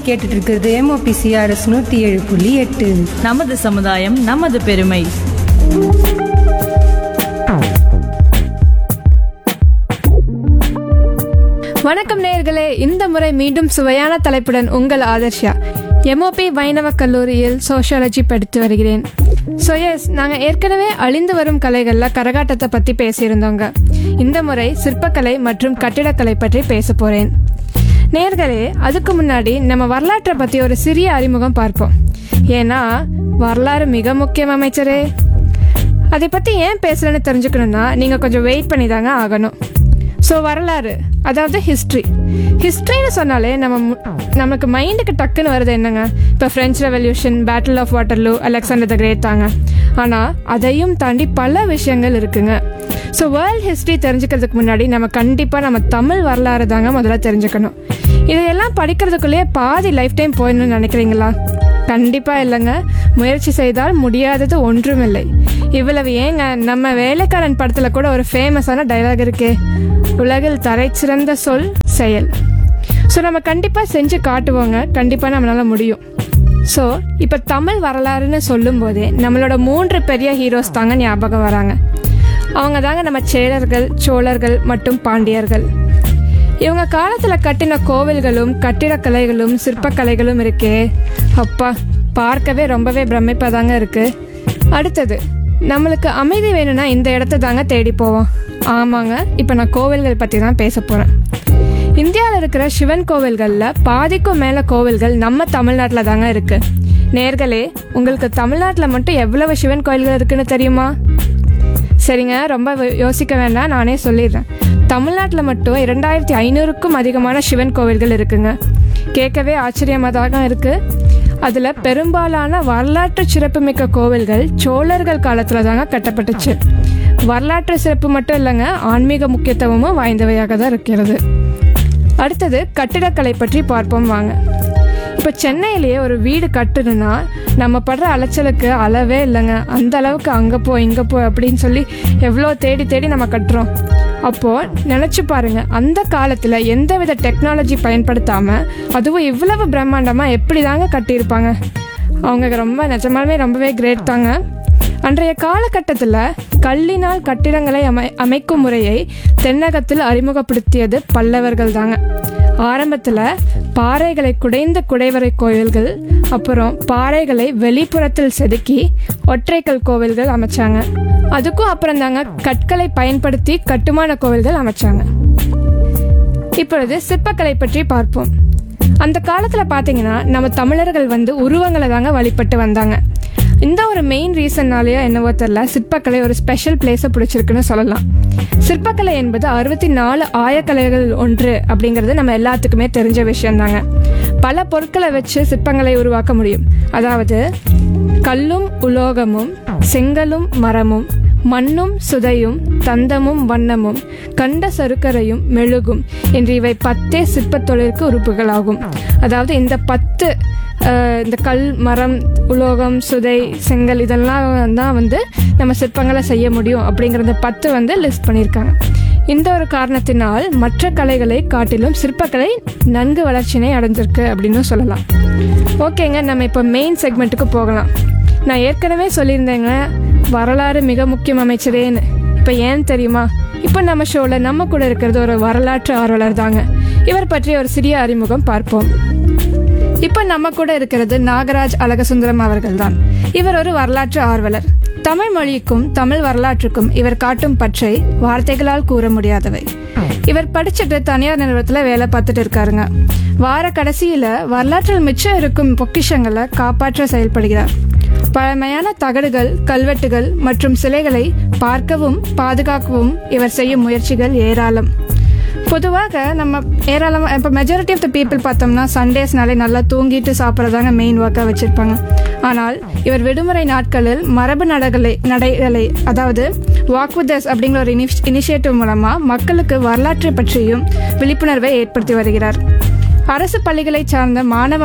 நீங்கள் கேட்டுட்டு இருக்கிறது MOPCRS 107.8. நமது சமுதாயம் நமது பெருமை. வணக்கம் நேயர்களே, இந்த முறை மீண்டும் சுவையான தலைப்புடன் உங்கள் ஆதர்ஷா. MOP வைணவ கல்லூரியில் சோஷியாலஜி படித்து வருகிறேன். ஸோ எஸ், நாங்கள் ஏற்கனவே அழிந்து வரும் கலைகளில் கரகாட்டத்தை பற்றி பேசியிருந்தோங்க. இந்த முறை சிற்பக்கலை மற்றும் கட்டிடக்கலை பற்றி பேச போகிறேன். நேயர்களே, அதுக்கு முன்னாடி நம்ம வரலாற்றை பற்றி ஒரு சிறிய அறிமுகம் பார்ப்போம். ஏன்னா வரலாறு மிக முக்கியம் அமைச்சரே. அதை பற்றி ஏன் பேசுகிறேன்னு தெரிஞ்சுக்கணுன்னா நீங்கள் கொஞ்சம் வெயிட் பண்ணி தாங்க ஆகணும். ஸோ வரலாறு, அதாவது ஹிஸ்ட்ரின்னு சொன்னாலே நமக்கு மைண்டுக்கு டக்குன்னு வருது என்னங்க, இப்போ French revolution, battle of Waterloo, Alexander the great தாங்க. ஆனால் அதையும் தாண்டி பல விஷயங்கள் இருக்குங்க. ஸோ வேர்ல்ட் ஹிஸ்ட்ரி தெரிஞ்சுக்கிறதுக்கு முன்னாடி நம்ம கண்டிப்பாக நம்ம தமிழ் வரலாறு தாங்க முதல்ல தெரிஞ்சுக்கணும். இதையெல்லாம் படிக்கிறதுக்குள்ளேயே பாதி லைஃப் டைம் போயிடணும்னு நினைக்கிறீங்களா? கண்டிப்பாக இல்லைங்க. முயற்சி செய்தால் முடியாதது ஒன்றுமில்லை. இவ்வளவு ஏங்க, நம்ம வேலைக்காரன் படத்தில் கூட ஒரு ஃபேமஸான டைலாக் இருக்கே, உலகில் தரை சிறந்த சொல் செயல். ஸோ நம்ம கண்டிப்பாக செஞ்சு காட்டுவோங்க, கண்டிப்பாக நம்மளால முடியும். ஸோ இப்போ தமிழ் வரலாறுன்னு சொல்லும் போதே நம்மளோட 3 பெரிய ஹீரோஸ் தாங்க ஞாபகம் வராங்க. அவங்க தாங்க நம்ம சேரர்கள், சோழர்கள் மற்றும் பாண்டியர்கள். இவங்க காலத்தில் கட்டின கோவில்களும் கட்டிடக்கலைகளும் சிற்பக்கலைகளும் இருக்கே, அப்பா பார்க்கவே ரொம்பவே பிரமிப்பதாங்க இருக்கு. அடுத்தது, நம்மளுக்கு அமைதி வேணும்னா இந்த இடத்த தாங்க தேடி போவோம். ஆமாங்க, இப்போ நான் கோவில்கள் பற்றி தான் பேச போகிறேன். இந்தியாவில் இருக்கிற சிவன் கோவில்களில் பாதிக்கும் மேலே கோவில்கள் நம்ம தமிழ்நாட்டில் தாங்க இருக்குது. நேர்களே, உங்களுக்கு தமிழ்நாட்டில் மட்டும் எவ்வளவு சிவன் கோவில்கள் இருக்குன்னு தெரியுமா? சரிங்க, ரொம்ப யோசிக்க வேண்டாம், நானே சொல்லிடுறேன். தமிழ்நாட்டில் மட்டும் 2500க்கும் அதிகமான சிவன் கோவில்கள் இருக்குங்க. கேட்கவே ஆச்சரியமாக தான் இருக்குது. அதில் பெரும்பாலான வரலாற்று சிறப்புமிக்க கோவில்கள் சோழர்கள் காலத்தில் தாங்க கட்டப்பட்டுச்சு. வரலாற்று சிறப்பு மட்டும் இல்லைங்க, ஆன்மீக முக்கியத்துவமும் வாய்ந்தவையாக தான் இருக்கிறது. அடுத்தது கட்டிடக்கலை பற்றி பார்ப்போம் வாங்க. இப்போ சென்னையிலேயே ஒரு வீடு கட்டணுன்னா நம்ம படுற அலைச்சலுக்கு அளவே இல்லைங்க. அந்த அளவுக்கு அங்கே போ இங்கே போ அப்படின்னு சொல்லி எவ்வளோ தேடி தேடி நம்ம கட்டுறோம். அப்போது நினச்சி பாருங்கள், அந்த காலத்தில் எந்தவித டெக்னாலஜி பயன்படுத்தாமல் அதுவும் இவ்வளவு பிரம்மாண்டமாக எப்படி தாங்க கட்டியிருப்பாங்க. அவங்க நிஜமாலுமே ரொம்பவே கிரேட் தாங்க. அன்றைய காலகட்டத்தில் கல்லினால் கட்டிடங்களை அமைக்கும் முறையை தென்னகத்தில் அறிமுகப்படுத்தியது பல்லவர்கள் தாங்க. ஆரம்பத்தில் பாறைகளை குடைந்த குடைவரை கோவில்கள், அப்புறம் பாறைகளை வெளிப்புறத்தில் செதுக்கி ஒற்றைக்கல் கோவில்கள் அமைச்சாங்க. அதுக்கும் அப்புறம் தாங்க கற்களை பயன்படுத்தி கட்டுமான கோவில்கள் அமைச்சாங்க. இப்பொழுது சிற்பக்கலை பற்றி பார்ப்போம். அந்த காலத்தில் பார்த்தீங்கன்னா நம்ம தமிழர்கள் உருவங்களை தாங்க வழிபட்டு வந்தாங்க. இந்த ஒரு மெயின் ரீசன்னாலேயோ என்னவோ தெரியல, சிற்பக்கலை ஒரு ஸ்பெஷல் பிளேஸை பிடிச்சிருக்குன்னு சொல்லலாம். சிற்பக்கலை என்பது 64 ஆயக்கலைகள் ஒன்று அப்படிங்கிறது நம்ம எல்லாத்துக்குமே தெரிஞ்ச விஷயம்தாங்க. பல பொருட்களை வச்சு சிற்பங்களை உருவாக்க முடியும். அதாவது கல்லும் உலோகமும், செங்கலும் மரமும், மண்ணும் சுதையும், தந்தமும் வண்ணமும், கண்ட சருக்கரையும் மெழுகும் என்று இவை 10 சிற்பத் தொழிலுக்கு உறுப்புகளாகும். அதாவது இந்த 10 இந்த கல், மரம், உலோகம், சுதை, செங்கல் இதெல்லாம் தான் நம்ம சிற்பங்களை செய்ய முடியும் அப்படிங்கிறத 10 லிஸ்ட் பண்ணியிருக்காங்க. இந்த ஒரு காரணத்தினால் மற்ற கலைகளை காட்டிலும் சிற்பக்கலை நன்கு வளர்ச்சியினை அடைஞ்சிருக்கு அப்படின்னு சொல்லலாம். ஓகேங்க, நம்ம இப்போ மெயின் செக்மெண்ட்டுக்கு போகலாம். நான் ஏற்கனவே சொல்லியிருந்தேங்க, வரலாறு மிக முக்கியம் அமைச்சரேன்னு. இப்போ ஏன் தெரியுமா? இப்போ நம்ம ஷோவில் நம்ம கூட இருக்கிறது ஒரு வரலாற்று ஆர்வலர் தாங்க. இவர் பற்றி ஒரு சிறிய அறிமுகம் பார்ப்போம். இப்போ நம்ம கூட இருக்கிறது நாகராஜ் அழகசுந்தரம் அவர்கள் தான். இவர் ஒரு வரலாற்று ஆர்வலர். தமிழ் மொழிக்கும் தமிழ் வரலாற்றுக்கும் இவர் காட்டும் பற்றை வார்த்தைகளால் கூற முடியாதவை. இவர் படிச்சுட்டு தனியார் நிறுவனத்தில் வேலை பார்த்துட்டு இருக்காருங்க. வார கடைசியில் வரலாற்றில் மிச்சம் இருக்கும் பொக்கிஷங்களை காப்பாற்ற செயல்படுகிறார். பழமையான தகடுகள், கல்வெட்டுகள் மற்றும் சிலைகளை பார்க்கவும் பாதுகாக்கவும் இவர் செய்யும் முயற்சிகள் ஏராளம். பொதுவாக நம்ம ஏராளமாக இப்போ மெஜாரிட்டி ஆஃப் த பீப்புள் பார்த்தோம்னா சண்டேஸ்னாலே நல்லா தூங்கிட்டு சாப்பிட்றதாங்க மெயின் ஒர்க்காக வச்சுருப்பாங்க. ஆனால் இவர் விடுமுறை நாட்களில் மரபு நடைகளை அதாவது வாக் வித் அஸ் அப்படிங்கிற ஒரு இனிஷியேட்டிவ் மூலமாக மக்களுக்கு வரலாற்றை பற்றியும் விழிப்புணர்வை ஏற்படுத்தி வருகிறார். அரசு பள்ளிகளை சார்ந்த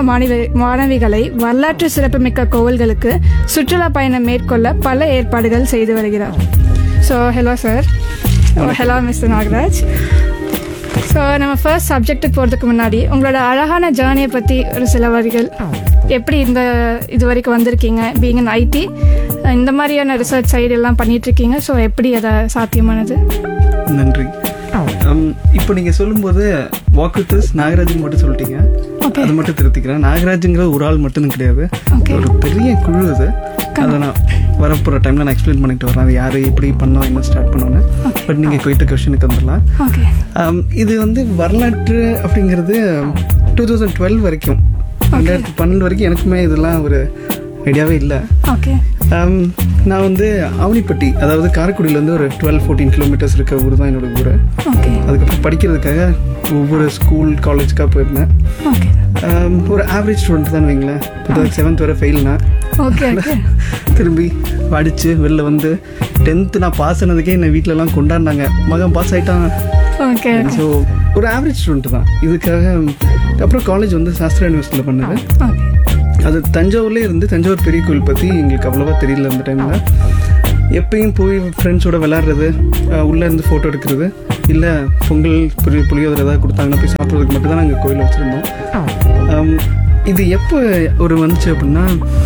மாணவிகளை வரலாற்று சிறப்புமிக்க கோவில்களுக்கு சுற்றுலா பயணம் மேற்கொள்ள பல ஏற்பாடுகள் செய்து வருகிறார். So hello sir. Hello mister Nagaraj. So நம்ம ஃபர்ஸ்ட் சப்ஜெக்ட்டுக்கு போகிறதுக்கு முன்னாடி உங்களோட அழகான ஜேர்னியை பற்றி ஒரு சில வரிகள், எப்படி இது வரைக்கும் வந்திருக்கீங்க, பீங் இன் ஐடி, இந்த மாதிரியான ரிசர்ச் சைடு எல்லாம் பண்ணிகிட்ருக்கீங்க. ஸோ எப்படி அதை சாத்தியமானது? நன்றி. இப்போ நீங்கள் சொல்லும்போது வாக் வித் அஸ் நாகராஜன் மட்டும் சொல்லிட்டீங்க. அது மட்டும் திருத்திக்கிறேன். நாகராஜுங்கிற ஒரு ஆள் மட்டும் கிடையாது, ஒரு பெரிய குழு அது. அதை நான் வரப்போகிற டைமில் நான் எக்ஸ்பிளைன் பண்ணிட்டு வரேன், அது யார் எப்படி பண்ணோம், என்ன ஸ்டார்ட் பண்ணோன்னு. பட் நீங்கள் போயிட்டு கொஸ்டினுக்கு வந்துடலாம். இது வந்து வரலாற்று அப்படிங்கிறது 2012 வரைக்கும், 2012 வரைக்கும் எனக்குமே இதெல்லாம் ஒரு ஐடியாவே இல்லை. நான் வந்து ஆவணிப்பட்டி, அதாவது காரைக்குடியிலேருந்து ஒரு 12-14 கிலோமீட்டர்ஸ் இருக்க ஊர் தான் என்னோட ஊர். அதுக்கப்புறம் படிக்கிறதுக்காக ஒவ்வொரு ஸ்கூல் காலேஜுக்காக போயிருந்தேன். ஒரு ஆவரேஜ் ஸ்டூடெண்ட் தான் வைங்களேன். 7th வரை ஃபெயில்னா திரும்பி படித்து வெளில வந்து 10th நான் பாஸ் ஆனதுக்கே என்னை வீட்டிலலாம் கொண்டாடினாங்க, மகன் பாஸ் ஆகிட்டான். ஸோ ஒரு ஆவரேஜ் ஸ்டூடெண்ட் தான். இதுக்காக அப்புறம் காலேஜ் வந்து சாஸ்திரா யூனிவர்சிட்டியில் பண்ணது. அது தஞ்சாவூர்லேயே இருந்து தஞ்சாவூர் பெரிய கோயில் பற்றி எங்களுக்கு அவ்வளோவா தெரியல அந்த டைமில். எப்பயும் போய் ஃப்ரெண்ட்ஸோடு விளாட்றது, உள்ளே இருந்து ஃபோட்டோ எடுக்கிறது, இல்லை பொங்கல் புளியோதரை ஏதாவது கொடுத்தாங்கன்னா போய் சாப்பிட்றதுக்கு மட்டும் தான் நாங்கள் கோயில் வச்சுருந்தோம். இது எப்போ ஒரு வந்துச்சு அப்படின்னா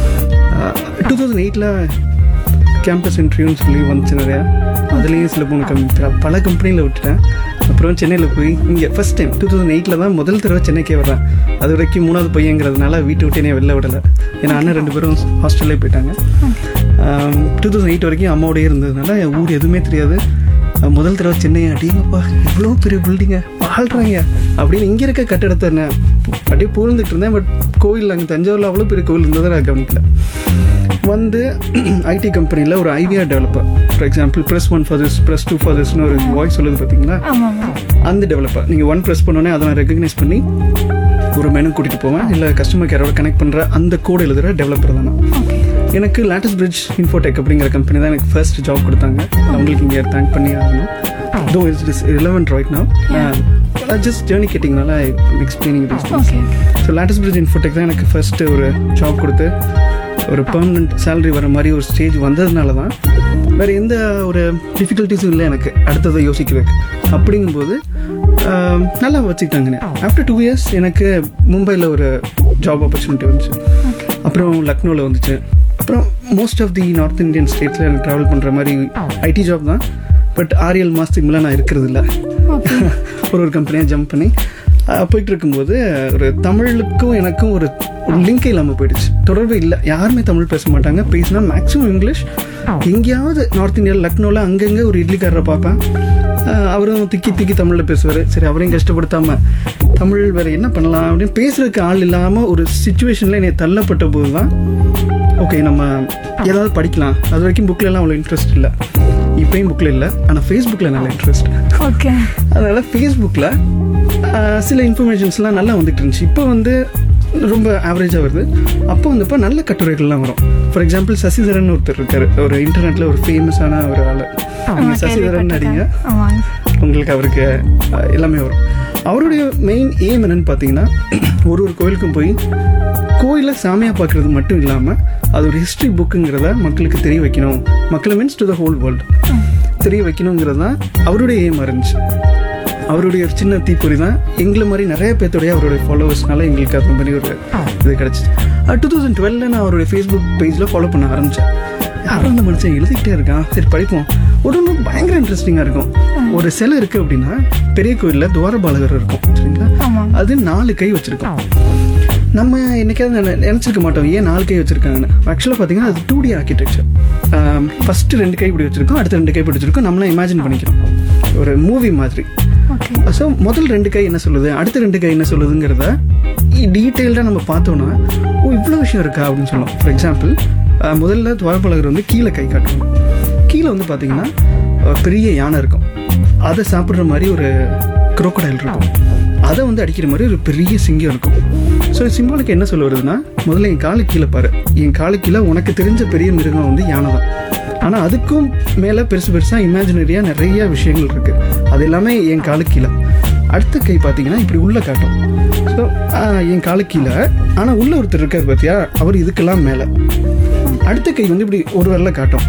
2008 கேம்பஸ் இன்டர்வியூன்னு சொல்லி வந்துச்சு நிறையா. அதுலேயும் சில பல கம்பெனியில் விட்டுட்டேன். அப்புறம் சென்னையில் போய் இங்கே ஃபஸ்ட் டைம் 2008 தான் முதல் தடவை சென்னைக்கே வர்றேன். அது வரைக்கும் 3வது பையங்கிறதுனால வீட்டை விட்டு என்னை வெளில விடலை. ஏன்னா அண்ணன் 2 பேரும் ஹாஸ்டல்லே போயிட்டாங்க. 2008 வரைக்கும் அம்மாவோடய இருந்ததுனால என் ஊர் எதுவுமே தெரியாது. முதல் தடவை சென்னை, அடிங்கப்பா இவ்வளோ பெரிய பில்டிங்கை வாழ்கிறாங்க அப்படின்னு இங்கே இருக்க கட்டடத்தை நான் அப்படியே பூர்ந்துட்டு இருந்தேன். பட் கோவில் அங்கே தஞ்சாவூரில் அவ்வளோ பெரிய கோவில் இருந்ததை நான் கவனிக்கல. வந்து ஐடி கம்பெனியில் ஒரு IVR developer, for example press 1 for this, press 2 for திஸ்னு ஒரு வாய்ஸ் சொல்லுது பார்த்தீங்களா, அந்த டெவலப்பர். நீங்கள் 1 ப்ரெஸ் பண்ணோன்னே அதை நான் ரெகக்னைஸ் பண்ணி ஒரு மெனு கூட்டிகிட்டு போவேன், இல்லை கஸ்டமர் கேரோட கனெக்ட் பண்ணுற அந்த கோடு எழுதுகிற டெவலப்பர் தானே. எனக்கு லேட்டஸ்ட் பிரிட்ஜ் இன்ஃபோடெக் அப்படிங்கிற கம்பெனி தான் எனக்கு ஃபர்ஸ்ட் ஜாப் கொடுத்தாங்க. அவங்களுக்கு இங்கே தேங்க் பண்ணி ஆகணும். தோ it's relevant right now. Just journey கேட்டிங்கனால explaining this things. So latest bridge Infotech தான் எனக்கு ஃபர்ஸ்ட்டு ஒரு ஜாப் கொடுத்து ஒரு பெர்மனண்ட் சேலரி வர மாதிரி ஒரு ஸ்டேஜ் வந்ததுனால தான் வேறு எந்த ஒரு டிஃபிகல்ட்டிஸும் இல்லை எனக்கு அடுத்ததை யோசிக்கிறதுக்கு. அப்படிங்கும்போது நல்லா வச்சுக்கிட்டாங்கண்ணே. ஆஃப்டர் 2 years எனக்கு மும்பையில் ஒரு ஜாப் ஆப்பர்ச்சுனிட்டி வந்துச்சு. அப்புறம் லக்னோவில் வந்துச்சு. அப்புறம் most of the north Indian ஸ்டேட்ஸில் எனக்கு ட்ராவல் பண்ணுற மாதிரி ஐடி ஜாப் தான். பட் 6-7 மாதத்துக்கு மேலே நான் இருக்கிறது இல்லை. ஒரு கம்பெனியாக ஜம்ப் பண்ணி போயிட்டு இருக்கும்போது ஒரு தமிழுக்கும் எனக்கும் ஒரு லிங்கே இல்லாமல் போயிடுச்சு. தொடர்பு இல்லை, யாருமே தமிழ் பேச மாட்டாங்க. பேசினா மேக்ஸிமம் இங்கிலீஷ். எங்கேயாவது நார்த் இந்தியாவில் லக்னோவில் அங்கங்கே ஒரு இட்லிக்காரரை பார்ப்பேன், அவரும் திக்கி தமிழில் பேசுவார். சரி, அவரையும் கஷ்டப்படுத்தாமல் தமிழ் வேறு என்ன பண்ணலாம் அப்படின்னு பேசுகிறதுக்கு ஆள் இல்லாமல் ஒரு சுச்சுவேஷனில் என்னை தள்ளப்பட்ட போது தான் ஓகே நம்ம ஏதாவது படிக்கலாம். அது வரைக்கும் புக்கிலலாம் அவ்வளோ இன்ட்ரெஸ்ட் இல்லை, இப்போயும் புக்கில் இல்லை, ஆனால் ஃபேஸ்புக்கில் நல்ல இன்ட்ரெஸ்ட். ஓகே, அதனால் ஃபேஸ்புக்கில் சில இன்ஃபர்மேஷன்ஸ்லாம் நல்லா வந்துட்டு இருந்துச்சு. இப்போ வந்து ரொம்ப ஆவரேஜாக வருது. அப்போ வந்தப்போ நல்ல கட்டுரைகள்லாம் வரும். ஃபார் எக்ஸாம்பிள் சசிதரன் ஒருத்தர் இருக்கார், ஒரு இன்டர்நெட்டில் ஒரு ஃபேமஸான ஒரு ஆள். நீங்கள் சசிதரன் அடிங்க, உங்களுக்கு அவருக்கு எல்லாமே வரும். அவருடைய மெயின் எய்ம் என்னன்னு பார்த்தீங்கன்னா, ஒரு கோயிலுக்கும் போய் கோயிலை சாமியாக பார்க்குறது மட்டும் இல்லாமல் அது ஒரு ஹிஸ்ட்ரி புக்குங்கிறத மக்களுக்கு தெரிய வைக்கணும். மக்களை means to the whole world தெரிய வைக்கணுங்கிறது தான் அவருடைய எய்மாக இருந்துச்சு. அவருடைய ஒரு சின்ன தீப்பொறி தான் எங்களை மாதிரி நிறைய பேர்த்தோடைய அவருடைய ஃபாலோவர்ஸ்னால எங்களுக்கு அந்த மாதிரி ஒரு இது கிடச்சிச்சு. 2012 நான் அவருடைய ஃபேஸ்புக் பேஜில் ஃபாலோ பண்ண ஆரம்பித்தேன். யாரும் அந்த மனுஷன் எழுதிக்கிட்டே இருக்கான், சரி படிப்போம். ஒன்று பயங்கர இன்ட்ரெஸ்டிங்காக இருக்கும். ஒரு சிலை இருக்குது அப்படின்னா பெரிய கோயிலில் துவாரபாலகர் இருக்கும் சரிங்களா, அது 4 கை வச்சுருக்கோம். நம்ம என்னைக்காவது நினச்சிருக்க மாட்டோம் ஏன் 4 கை வச்சுருக்காங்கன்னு. ஆக்சுவலாக பார்த்தீங்கன்னா அது 2D ஆர்கிடெக்சர். ஃபஸ்ட்டு 2 கை இப்படி வச்சுருக்கோம், அடுத்த 2 கை இப்படி வச்சுருக்கோம். நம்மளாம் இமேஜின் பண்ணிக்கிறோம் ஒரு மூவி மாதிரி. ஸோ முதல் 2 கை என்ன சொல்லுது, அடுத்த 2 கை என்ன சொல்லுதுங்கிறத டீட்டெயில்டாக நம்ம பார்த்தோன்னா ஓ இவ்வளோ விஷயம் இருக்கா அப்படின்னு சொல்லலாம். ஃபார் எக்ஸாம்பிள் முதல்ல துவாரபாலகர் வந்து கீழே கை காட்டுவோம். கீழே வந்து பார்த்தீங்கன்னா பெரிய யானை இருக்கும், அதை சாப்பிட்ற மாதிரி ஒரு குரோக்கடைல் இருக்கும், அதை வந்து அடிக்கிற மாதிரி ஒரு பெரிய சிங்கம் இருக்கும். ஸோ சிம்பாலுக்கு என்ன சொல்ல வருதுன்னா, முதல்ல என் காலு கீழே பாரு, என் காலு கீழே உனக்கு தெரிஞ்ச பெரிய மிருகம் வந்து யானை தான். ஆனால் அதுக்கும் மேலே பெருசாக இமேஜினரியாக நிறைய விஷயங்கள் இருக்குது, அது எல்லாமே என் காலு கீழே. அடுத்த கை பார்த்தீங்கன்னா இப்படி உள்ளே காட்டும். ஸோ என் காலு கீழே, ஆனால் உள்ள ஒருத்தர் இருக்கார் பார்த்தியா, அவர் இதுக்கெல்லாம் மேலே. அடுத்த கை வந்து இப்படி ஒரு வரல காட்டும்,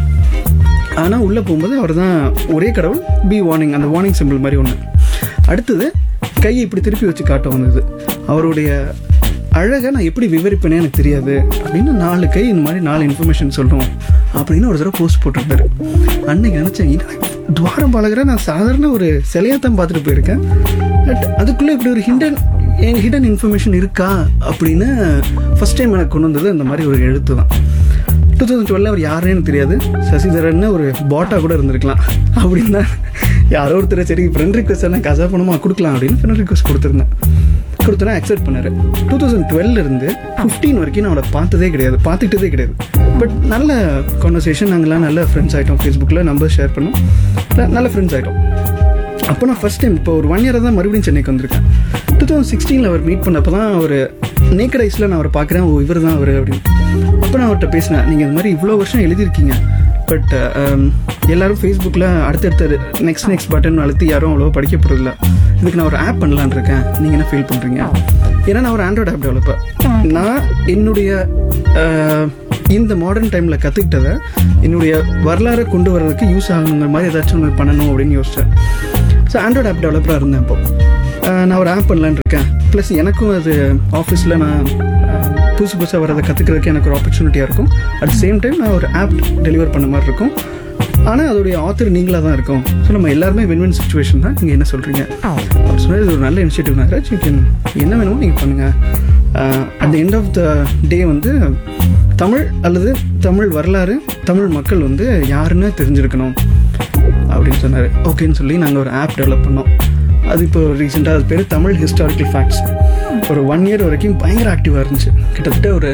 ஆனால் உள்ளே போகும்போது அவர் தான் ஒரே கடவுள், பி வார்னிங், அந்த வார்னிங் சிம்பிள் மாதிரி ஒன்று. அடுத்தது கையை இப்படி திருப்பி வச்சு காட்ட வந்தது. அவருடைய அழகை நான் எப்படி விவரிப்பேனே எனக்கு தெரியாது அப்படின்னு 4 கை இந்த மாதிரி 4 இன்ஃபர்மேஷன் சொல்கிறோம் அப்படின்னு ஒரு தடவை போஸ்ட் போட்டிருந்தாரு. அன்னைக்கு நினச்சேன், துவாரம் பாலகரை நான் சாதாரண ஒரு சிலையாத்தான் பார்த்துட்டு போயிருக்கேன், பட் அதுக்குள்ளே இப்படி ஒரு ஹிடன் இன்ஃபர்மேஷன் இருக்கா அப்படின்னு ஃபஸ்ட் டைம் எனக்கு கொண்டு வந்தது அந்த மாதிரி ஒரு எழுத்து தான். 2012 அவர் யாருன்னு எனக்கு தெரியாது, சசிதரன்னு ஒரு பாட்டா கூட இருந்திருக்கலாம் அப்படின்னு தான் யாரோ ஒருத்தர் சரி ஃப்ரெண்ட் ரிக்வஸ்ட் எல்லாம் கசா பணமாக கொடுக்கலாம் அப்படின்னு ஃப்ரெண்ட் ரிக்வஸ்ட் கொடுத்தேன்னா அக்செப்ட் பண்ணார். 2012 இருந்து 15 வரைக்கும் நான் அவரை பார்த்துக்கிட்டதே கிடையாது. பட் நல்ல கான்வர்சேஷன், நாங்கள்லாம் நல்ல ஃப்ரெண்ட்ஸ் ஆகிட்டோம். ஃபேஸ்புக்கில் நம்பர் ஷேர் பண்ணோம், நல்ல ஃப்ரெண்ட்ஸ் ஆகிட்டோம். அப்போ நான் ஃபஸ்ட் டைம் இப்போ ஒரு 1 இயராக தான் மறுபடியும் சென்னைக்கு வந்திருக்கேன். 2016 அவர் மீட் பண்ணப்போ தான் அவர் நேக்கட் ஐஸில் நான் அவரை பார்க்குறேன், இவர் தான் அவர் அப்படின்னு. அப்போ நான் அவர்கிட்ட பேசினேன், நீங்கள் இந்த மாதிரி இவ்வளோ வருஷம் எழுதியிருக்கீங்க, பட் எல்லோரும் ஃபேஸ்புக்கில் அடுத்தடுத்த நெக்ஸ்ட் பட்டன் அழுத்தி யாரும் அவ்வளோ படிக்க போகிறதில்ல, இதுக்கு நான் ஒரு ஆப் பண்ணலான் இருக்கேன், நீங்கள் என்ன ஃபீல் பண்ணுறீங்க? ஏன்னா நான் ஒரு ஆண்ட்ராய்டு ஆப் டெவலப்பர். நான் என்னுடைய இந்த மாடர்ன் டைமில் கற்றுக்கிட்டதை என்னுடைய வரலாறை கொண்டு வர்றதுக்கு யூஸ் ஆகணுங்கிற மாதிரி ஏதாச்சும் ஒன்று பண்ணணும் அப்படின்னு யோசித்தேன். ஸோ ஆண்ட்ராய்டு ஆப் டெவலப்பராக இருந்தேன். அப்போ நான் ஒரு ஆப் பண்ணலான் இருக்கேன், ப்ளஸ் எனக்கும் அது ஆஃபீஸில் நான் புதுசாக வரதை கற்றுக்கிறதுக்கு எனக்கு ஒரு ஆப்பர்ச்சுனிட்டியாக இருக்கும். அட் சேம் டைம் நான் ஒரு ஆப் டெலிவர் பண்ண மாதிரி இருக்கும். ஆனால் அதோடைய ஆத்தர் நீங்களாக தான் இருக்கும். ஸோ நம்ம எல்லாருமே வின் சுச்சுவேஷன் தான். நீங்கள் என்ன சொல்கிறீங்க அப்படி சொன்னால் இது ஒரு நல்ல இனிஷியேட்டிவ் நாகராஜ், என்ன வேணுமோ நீங்கள் பண்ணுங்கள். At the end of the டே வந்து தமிழ் அல்லது தமிழ் வரலாறு, தமிழ் மக்கள் வந்து யாருன்னு தெரிஞ்சிருக்கணும் அப்படின்னு சொன்னார். ஓகேன்னு சொல்லி நாங்கள் ஒரு ஆப் டெவலப் பண்ணோம். அது இப்போ ரீசெண்டாக அது பேர் தமிழ் ஹிஸ்டாரிக்கல் ஃபேக்ட்ஸ். ஒரு 1 இயர் வரைக்கும் பயங்கர ஆக்டிவாக இருந்துச்சு. கிட்டத்தட்ட ஒரு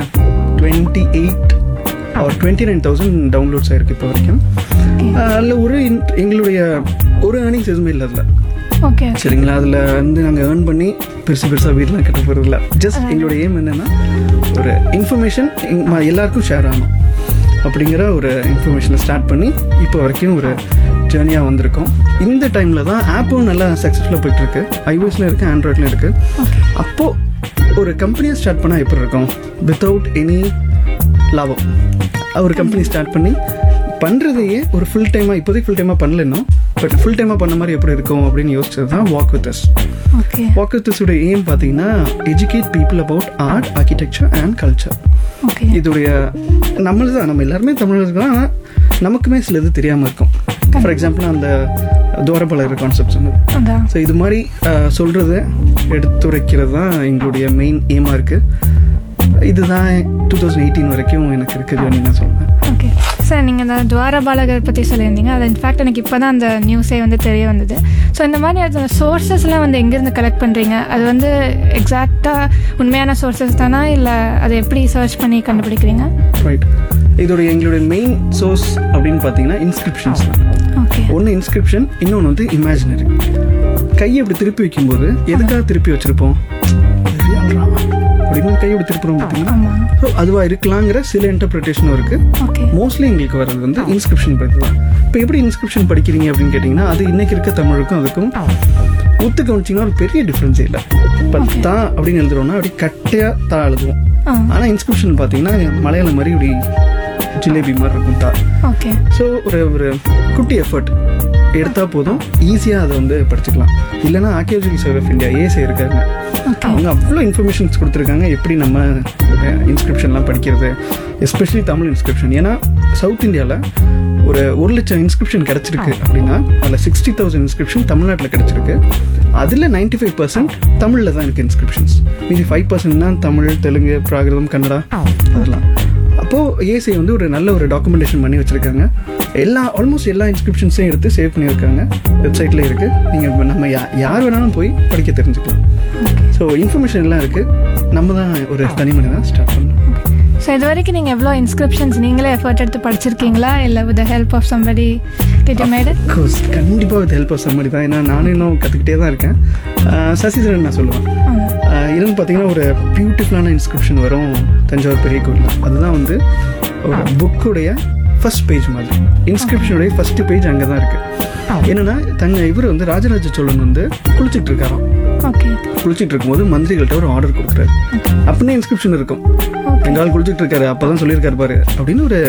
29,000 டவுன்லோட்ஸ் ஆயிருக்கு இப்போ வரைக்கும். அதில் எங்களுடைய ஒரு ஏர்னிங்ஸ் எதுவுமே இல்லை அதில். ஓகே, சரிங்களா? அதில் வந்து நாங்கள் ஏர்ன் பண்ணி பெருசாக வீடெலாம் கட்ட போகிறதில்ல. ஜஸ்ட் எங்களுடைய எய்ம் என்னென்னா ஒரு இன்ஃபர்மேஷன் எல்லாருக்கும் ஷேர் ஆகணும் அப்படிங்கிற ஒரு இன்ஃபர்மேஷனை ஸ்டார்ட் பண்ணி இப்போ வரைக்கும் ஒரு ஜேர்னியாக வந்திருக்கோம். இந்த டைமில் தான் ஆப்பும் நல்லா சக்ஸஸ்ஃபுல்லாக போயிட்டுருக்கு. iOSல இருக்குது, ஆண்ட்ராய்டில் இருக்குது. அப்போது ஒரு கம்பெனியை ஸ்டார்ட் பண்ணால் எப்படி இருக்கும்? வித்தவுட் எனி லாபம் ஒரு கம்பெனி ஸ்டார்ட் பண்ணி பண்ணுறதையே ஒரு ஃபுல் டைமாக, இப்போதைக்கு ஃபுல் டைமாக பண்ணலன்னா, பட் ஃபுல் டைமாக பண்ண மாதிரி எப்படி இருக்கும் அப்படின்னு யோசிச்சது தான் walk with us. Walk with us உடைய எய்ம் பார்த்தீங்கன்னா educate people about art, architecture and culture. இதுடைய நம்ம எல்லாருமே தமிழர்கள் தான், ஆனால் நமக்குமே சில இது தெரியாமல் இருக்கும். ஃபார் எக்ஸாம்பிள் அந்த துவாரபாலகர் கான்செப்ட் சொன்னது. ஸோ இது மாதிரி சொல்கிறது, எடுத்துரைக்கிறது தான் எங்களுடைய மெயின் எய்மாக இருக்குது. இதுதான் 2018 வரைக்கும் எனக்கு இருக்குதுன்னு நான் சொல்லுவேன். ஓகே சார், நீங்கள் அந்த துவாரபாலகர் பற்றி சொல்லியிருந்தீங்க. அது இன்ஃபேக்ட் எனக்கு இப்போ தான் அந்த நியூஸே வந்து தெரிய வந்தது. ஸோ இந்த மாதிரி அந்த சோர்ஸஸ்லாம் வந்து எங்கேருந்து கலெக்ட் பண்ணுறீங்க? அது வந்து எக்ஸாக்டாக உண்மையான சோர்ஸஸ் தானா, இல்லை அதை எப்படி சர்ச் பண்ணி கண்டுபிடிக்கிறீங்க? ரைட், எங்களுடைய மெயின் சோர்ஸ் அப்படின்னு பார்த்தீங்கன்னா இன்ஸ்கிரிப்ஷன்ஸ் தான். ஓகே, ஒன்று இன்ஸ்கிரிப்ஷன், இன்னொன்று வந்து இமேஜினரி. கையை இப்படி திருப்பி வைக்கும்போது எதுக்காக திருப்பி வச்சுருப்போம் அப்படின்னு கையோட திருப்புறோம் பார்த்தீங்கன்னா, ஸோ அதுவாக இருக்கலாங்கிற சில இன்டர்பிரிட்டேஷனும் இருக்குது. மோஸ்ட்லி எங்களுக்கு வர்றது வந்து இன்ஸ்கிரிப்ஷன் படித்து தான். இப்போ எப்படி இன்ஸ்கிரிப்ஷன் படிக்கிறீங்க அப்படின்னு கேட்டிங்கன்னா, அது இன்றைக்கி இருக்க தமிழுக்கும் அதுக்கும் ஒத்து கவனிச்சிங்கன்னா ஒரு பெரிய டிஃப்ரென்ஸே இல்லை. இப்போ தான் அப்படின்னு எழுதுறோம்னா அப்படி கட்டையாக தான் எழுதுவோம். ஆனால் இன்ஸ்கிரிப்ஷன் பார்த்தீங்கன்னா மலையாளம் மாதிரி இப்படி ஜிலேபி மாதிரி இருக்கும் தான். ஓகே, ஸோ ஒரு குட்டி எஃபர்ட் எடுத்தால் போதும், ஈஸியாக அதை வந்து படிச்சுக்கலாம். இல்லைனா archaeological survey of India ASI இருக்காங்க, அவங்க அவ்வளோ இன்ஃபர்மேஷன்ஸ் கொடுத்துருக்காங்க எப்படி நம்ம இன்ஸ்கிரிப்ஷன்லாம் படிக்கிறது, எஸ்பெஷலி தமிழ் இன்ஸ்கிரிப்ஷன். ஏன்னா சவுத் இந்தியாவில் ஒரு 1,00,000 இன்ஸ்கிரிப்ஷன் கிடச்சிருக்கு அப்படின்னா அதில் 60,000 இன்ஸ்கிரிப்ஷன் தமிழ்நாட்டில் கிடச்சிருக்கு. அதில் 95% தமிழில் தான் இருக்குது இன்ஸ்கிரிப்ஷன்ஸ். மீதி 5% தான் தமிழ், தெலுங்கு, பிராகிருதம், கன்னடா அதெல்லாம். அப்போது ஏஎஸ்ஐ வந்து ஒரு நல்ல ஒரு டாக்குமெண்டேஷன் பண்ணி வச்சுருக்காங்க. ஆல்மோஸ்ட் எல்லா இன்ஸ்கிரிப்ஷன்ஸையும் எடுத்து சேவ் பண்ணியிருக்காங்க, வெப்சைட்டில் இருக்குது. நீங்கள் நம்ம யார் வேணாலும் போய் படிக்க தெரிஞ்சுக்கலாம். ஸோ இன்ஃபர்மேஷன் எல்லாம் இருக்குது. நம்ம தான் ஒரு தனி மனிதன் ஸ்டார்ட் பண்ணணும். ஸோ இது வரைக்கும் நீங்கள் எவ்வளோ இன்ஸ்கிரிப்ஷன்ஸ் நீங்களே எஃபர்ட் எடுத்து படிச்சிருக்கீங்களா, இல்லை with the help of somebody did you made it? Course கண்டிப்பாக வித் ஹெல்ப் ஆஃப் சம்படி தான். ஏன்னா நானும் இன்னும் கற்றுக்கிட்டே தான் இருக்கேன். சசிதரன் நான் சொல்லுவேன். இதுன்னு பார்த்தீங்கன்னா ஒரு பியூட்டிஃபுல்லான இன்ஸ்கிரிப்ஷன் வரும் தஞ்சாவூர் பெரிய கோவில். அதுதான் வந்து ஒரு புக்குடைய ஃபர்ஸ்ட் பேஜ் மாதிரி. இன்ஸ்கிரிப்ஷனுடைய ஃபர்ஸ்ட் பேஜ் அங்கே தான் இருக்குது. என்னென்னா இவர் வந்து ராஜராஜ சோழன் வந்து குளிச்சுட்டு இருக்காராம். குளிச்சுட்டு இருக்கும்போது மந்திரிகள்கிட்ட ஒரு ஆர்டர் கொடுக்குறாரு. அப்படின்னே இன்ஸ்கிரிப்ஷன் இருக்கும், எங்கால் குளிச்சுட்டு இருக்காரு, அப்போதான் சொல்லியிருக்காரு பாரு அப்படின்னு ஒரு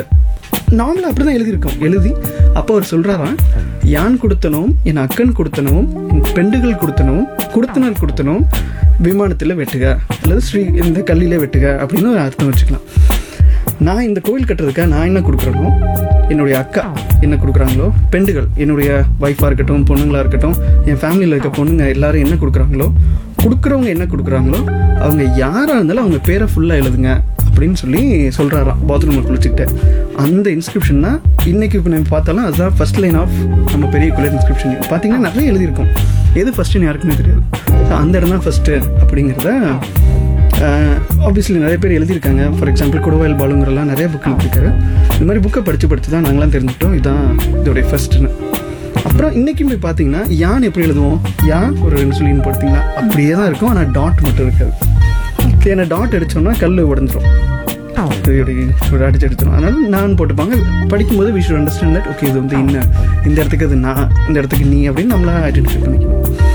நார்மலாக அப்படி தான் எழுதியிருக்கோம். எழுதி அப்போ அவர் சொல்கிறாராம், யான் கொடுத்தனவும் என் அக்கன் கொடுத்தனவும் என் பெண்டுகள் கொடுத்தனவும் கொடுத்தனர் கொடுத்தனவும் விமானத்தில் வெட்டுக அல்லது இந்த கல்லிலே வெட்டுக அப்படின்னு ஒரு அர்த்தம் வச்சுக்கலாம். நான் இந்த கோவில் கட்டுறதுக்காக நான் என்ன கொடுக்குறேனோ, என்னுடைய அக்கா என்ன கொடுக்குறாங்களோ, பெண்டுகள் என்னுடைய ஒய்ஃபாக இருக்கட்டும், பொண்ணுங்களாக இருக்கட்டும், என் ஃபேமிலியில் இருக்க பொண்ணுங்க எல்லாரும் என்ன கொடுக்குறாங்களோ, கொடுக்குறவங்க என்ன கொடுக்குறாங்களோ, அவங்க யாராக இருந்தாலும் அவங்க பேரை ஃபுல்லாக எழுதுங்க அப்படின்னு சொல்லி சொல்கிறாராம் பாத்ரூமில் குளிச்சுக்கிட்டு. அந்த இன்ஸ்கிரிப்ஷன் தான் இன்றைக்கி இப்போ நம்ம பார்த்தாலும் அதுதான் ஃபர்ஸ்ட் லைன் ஆஃப் நம்ம பெரிய கோயில் இன்ஸ்கிரிப்ஷன். பார்த்தீங்கன்னா நிறைய எழுதியிருக்கோம், எது ஃபஸ்ட்டுன்னு யாருக்குமே தெரியாது. ஸோ அந்த இடம் தான் ஃபஸ்ட்டு அப்படிங்கிறத ஆப்வியஸ்லி நிறைய பேர் எழுதியிருக்காங்க. ஃபார் எக்ஸாம்பிள் கொடுவாயில் பாலுங்கிறலாம் நிறைய புக் எழுதியிருக்காரு. இந்த மாதிரி புக்கை படித்து தான் நாங்களாம் தெரிஞ்சுக்கிட்டோம் இதுதான் இதோடைய ஃபஸ்ட்டுன்னு. அப்புறம் இன்றைக்கும் போய் பார்த்தீங்கன்னா யான் எப்படி எழுதுவோம், யான் ஒரு இன்சுலின் போட்டிங்கன்னா அப்படியே தான் இருக்கும், ஆனால் டாட் மட்டும் இருக்காது. ஏன்னா டாட் அடித்தோம்னா கல் உடஞ்சிரும், ஒரு அடிச்சு எடுத்துரும். அதனால நான் போட்டுப்பாங்க. படிக்கும்போது we should understand that okay இது வந்து இந்த இடத்துக்கு அது நான், இந்த இடத்துக்கு நீ அப்படின்னு நம்மளா ஐடென்டிஃபை பண்ணிக்கணும்.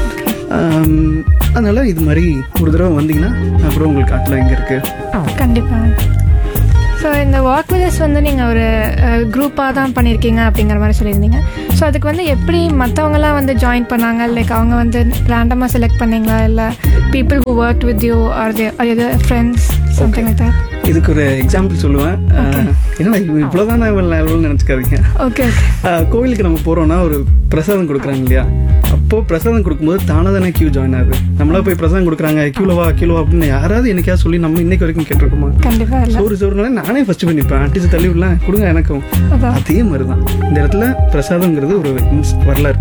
அதனால் இது மாதிரி ஒரு தடவை வந்தீங்கன்னா அப்புறம் உங்களுக்கு காட்டலாம் எங்கே இருக்குது. கண்டிப்பாக. ஸோ இந்த வாக் வித் வந்து நீங்கள் ஒரு குரூப்பாக தான் பண்ணியிருக்கீங்க அப்படிங்கிற மாதிரி சொல்லியிருந்தீங்க. ஸோ அதுக்கு வந்து எப்படி மற்றவங்களாம் வந்து ஜாயின் பண்ணாங்க? லைக் அவங்க வந்து ரேண்டமாக செலக்ட் பண்ணீங்களா, இல்லை people who work with you are they friends something like that? இதுக்கு ஒரு எக்ஸாம்பிள் சொல்லுவேன். ஏன்னா இவ்வளோதான் நான் எவ்வளோ நினச்சிக்காதீங்க. ஓகே. கோவிலுக்கு நம்ம போகிறோன்னா ஒரு பிரசாதம் கொடுக்குறாங்க இல்லையா, அப்போது பிரசாதம் கொடுக்கும்போது தானே கியூ ஜாயின் ஆகுது. நம்மளா போய் பிரசாதம் கொடுக்குறாங்க கியூலவா அப்படின்னு யாராவது என்னைக்கா சொல்லி நம்ம இன்னைக்கு வரைக்கும் கேட்டிருக்கோமா? கண்டிப்பாக. சோறுனால நானே ஃபர்ஸ்ட் போய் நிற்பேன், அட்டிச்சு தள்ளி விடலாம் கொடுங்க எனக்கும். அதே மாதிரி தான் இந்த இடத்துல பிரசாதங்கிறது ஒரு வரலாறு.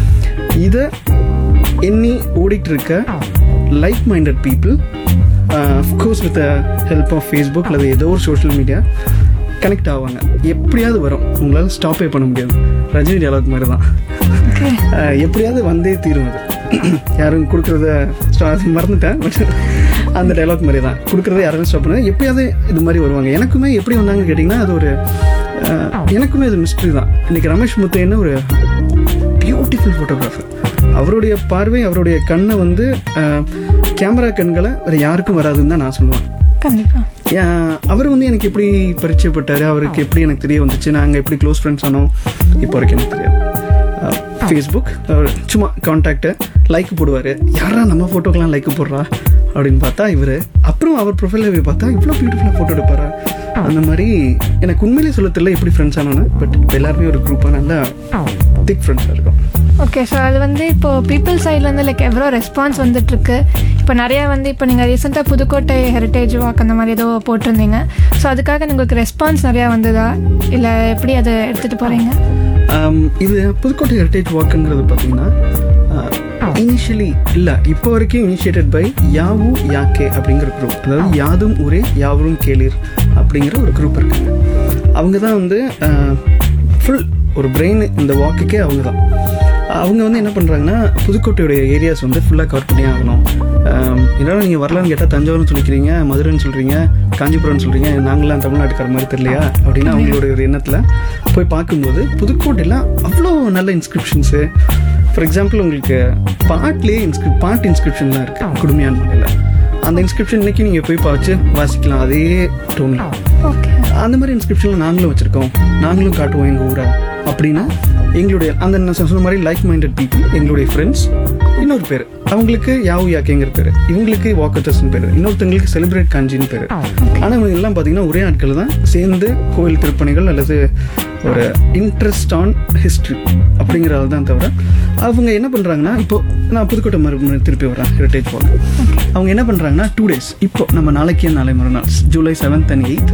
இதை எண்ணி ஓடிட்டு இருக்க like minded people of course with help of Facebook அல்லது ஏதோ ஒரு சோஷியல் மீடியா கனெக்ட் ஆவாங்க. எப்படியாவது வரும், உங்களால் ஸ்டாப்பே பண்ண முடியாது. ரஜினி டயலாக் மாதிரி தான், எப்படியாவது வந்தே தீரும். அது யாரும் கொடுக்குறத மறந்துட்டேன், பட் அந்த டைலாக் மாதிரி தான். கொடுக்குறத யாரும் ஸ்டாப் பண்ணாது, எப்படியாவது இது மாதிரி வருவாங்க. எனக்குமே எப்படி வந்தாங்கன்னு கேட்டிங்கன்னா அது ஒரு எனக்குமே அது மிஸ்ட்ரி தான். இன்றைக்கி ரமேஷ் முத்தையன்னு ஒரு பியூட்டிஃபுல் ஃபோட்டோகிராஃபர், அவருடைய பார்வை அவருடைய கண்ணை வந்து கேமரா கண்களை வேறு யாருக்கும் வராதுன்னு தான் நான் சொல்லுவேன். கண்டிப்பாக. அவர் வந்து எனக்கு எப்படி பரிச்சயப்பட்டார், அவருக்கு எப்படி எனக்கு தெரிய வந்துச்சு, நாங்கள் எப்படி க்ளோஸ் ஃப்ரெண்ட்ஸ் ஆனோம் இப்போ வரைக்கும் எனக்கு தெரியாது. ஃபேஸ்புக் அவர் சும்மா கான்டாக்டு லைக் போடுவார், யாரா நம்ம ஃபோட்டோக்கெலாம் லைக் போடுறா அப்படின்னு பார்த்தா இவர். அப்புறம் அவர் ப்ரொஃபைலில் போய் பார்த்தா இவ்வளோ பியூட்டிஃபுல்லாக ஃபோட்டோ எடுப்பாரா. அந்த மாதிரி எனக்கு உண்மையிலேயே சொல்ல தெரியல எப்படி ஃப்ரெண்ட்ஸ் ஆனோன்னு, பட் இப்போ எல்லாருமே ஒரு குரூப்பாக நல்லா திக் ஃப்ரெண்ட்ஸாக இருக்கும். ஓகே. ஸோ அது வந்து இப்போது பீப்புள் சைட்லேருந்து லைக் எவ்வளோ ரெஸ்பான்ஸ் வந்துட்டுருக்கு? இப்போ நிறையா வந்து இப்போ நீங்கள் ரீசெண்டாக புதுக்கோட்டை ஹெரிட்டேஜ் வாக் அந்த மாதிரி ஏதோ போட்டிருந்தீங்க. ஸோ அதுக்காக உங்களுக்கு ரெஸ்பான்ஸ் நிறையா வந்ததா, இல்லை எப்படி அதை எடுத்துகிட்டு போகிறீங்க? இது புதுக்கோட்டை ஹெரிட்டேஜ் வாக்குங்கிறது பார்த்தீங்கன்னா இனிஷியலி இல்லை இப்போ வரைக்கும் இனிஷியேட்டட் பை யாவு யாக்கே அப்படிங்கிற குரூப். அதாவது யாதும் ஊரே யாவரும் கேளீர் அப்படிங்கிற ஒரு குரூப் இருக்காங்க. அவங்க தான் வந்து ஃபுல் ஒரு பிரெயின் இந்த வாக்குக்கே அவங்க தான். அவங்க வந்து என்ன பண்ணுறாங்கன்னா புதுக்கோட்டையுடைய ஏரியாஸ் வந்து ஃபுல்லாக கவர் பண்ணி ஆகணும். இதனால் நீங்கள் வரலான்னு கேட்டால் தஞ்சாவூர்னு சொல்லிக்கிறீங்க, மதுரைன்னு சொல்கிறீங்க, காஞ்சிபுரம்னு சொல்கிறீங்க, நாங்களாம் தமிழ்நாட்டுக்கார மாதிரி தெரியலையா அப்படின்னு அவங்களுடைய ஒரு எண்ணத்தில் போய் பார்க்கும்போது புதுக்கோட்டையில் அவ்வளோ நல்ல இன்ஸ்கிரிப்ஷன்ஸு. ஃபார் எக்ஸாம்பிள் உங்களுக்கு பாட்லேயே பாட்டு இன்ஸ்கிரிப்ஷன்லாம் இருக்குது குடுமையான மலையில். அந்த இன்ஸ்கிரிப்ஷன் இன்றைக்கி நீங்கள் போய் பார்த்து வாசிக்கலாம் அதே டோனில். அந்த மாதிரி இன்ஸ்கிரிப்ஷன்லாம் நாங்களும் வச்சுருக்கோம், நாங்களும் காட்டுவோம் எங்கள் ஊரை அப்படின்னு. எங்களுடைய அந்த நான் சொன்ன மாதிரி லைக் மைண்டட் பீப்புள், எங்களுடைய ஃப்ரெண்ட்ஸ். இன்னொரு பேர் அவங்களுக்கு யாவு யாக்கேங்கிற பேர், இவங்களுக்கு வாக்கத்தர்ஸ்னு பேர், இன்னொருத்தவங்களுக்கு செலிப்ரேட் காஞ்சின்னு பேர். ஆனால் இவங்க எல்லாம் பார்த்தீங்கன்னா ஒரே ஆட்கள் தான் சேர்ந்து கோவில் திருப்பணிகள் அல்லது ஒரு இன்ட்ரெஸ்ட் ஆன் ஹிஸ்ட்ரி அப்படிங்கிறது தான் தவிர அவங்க என்ன பண்ணுறாங்கன்னா, இப்போ நான் புதுக்கோட்டை மறுபடியும் திருப்பி வரேன் ஹெரிட்டேஜ் வாக். அவங்க என்ன பண்ணுறாங்கன்னா 2 days இப்போ நம்ம நாளைக்கே நாளை மறுநாள் July 7th and 8th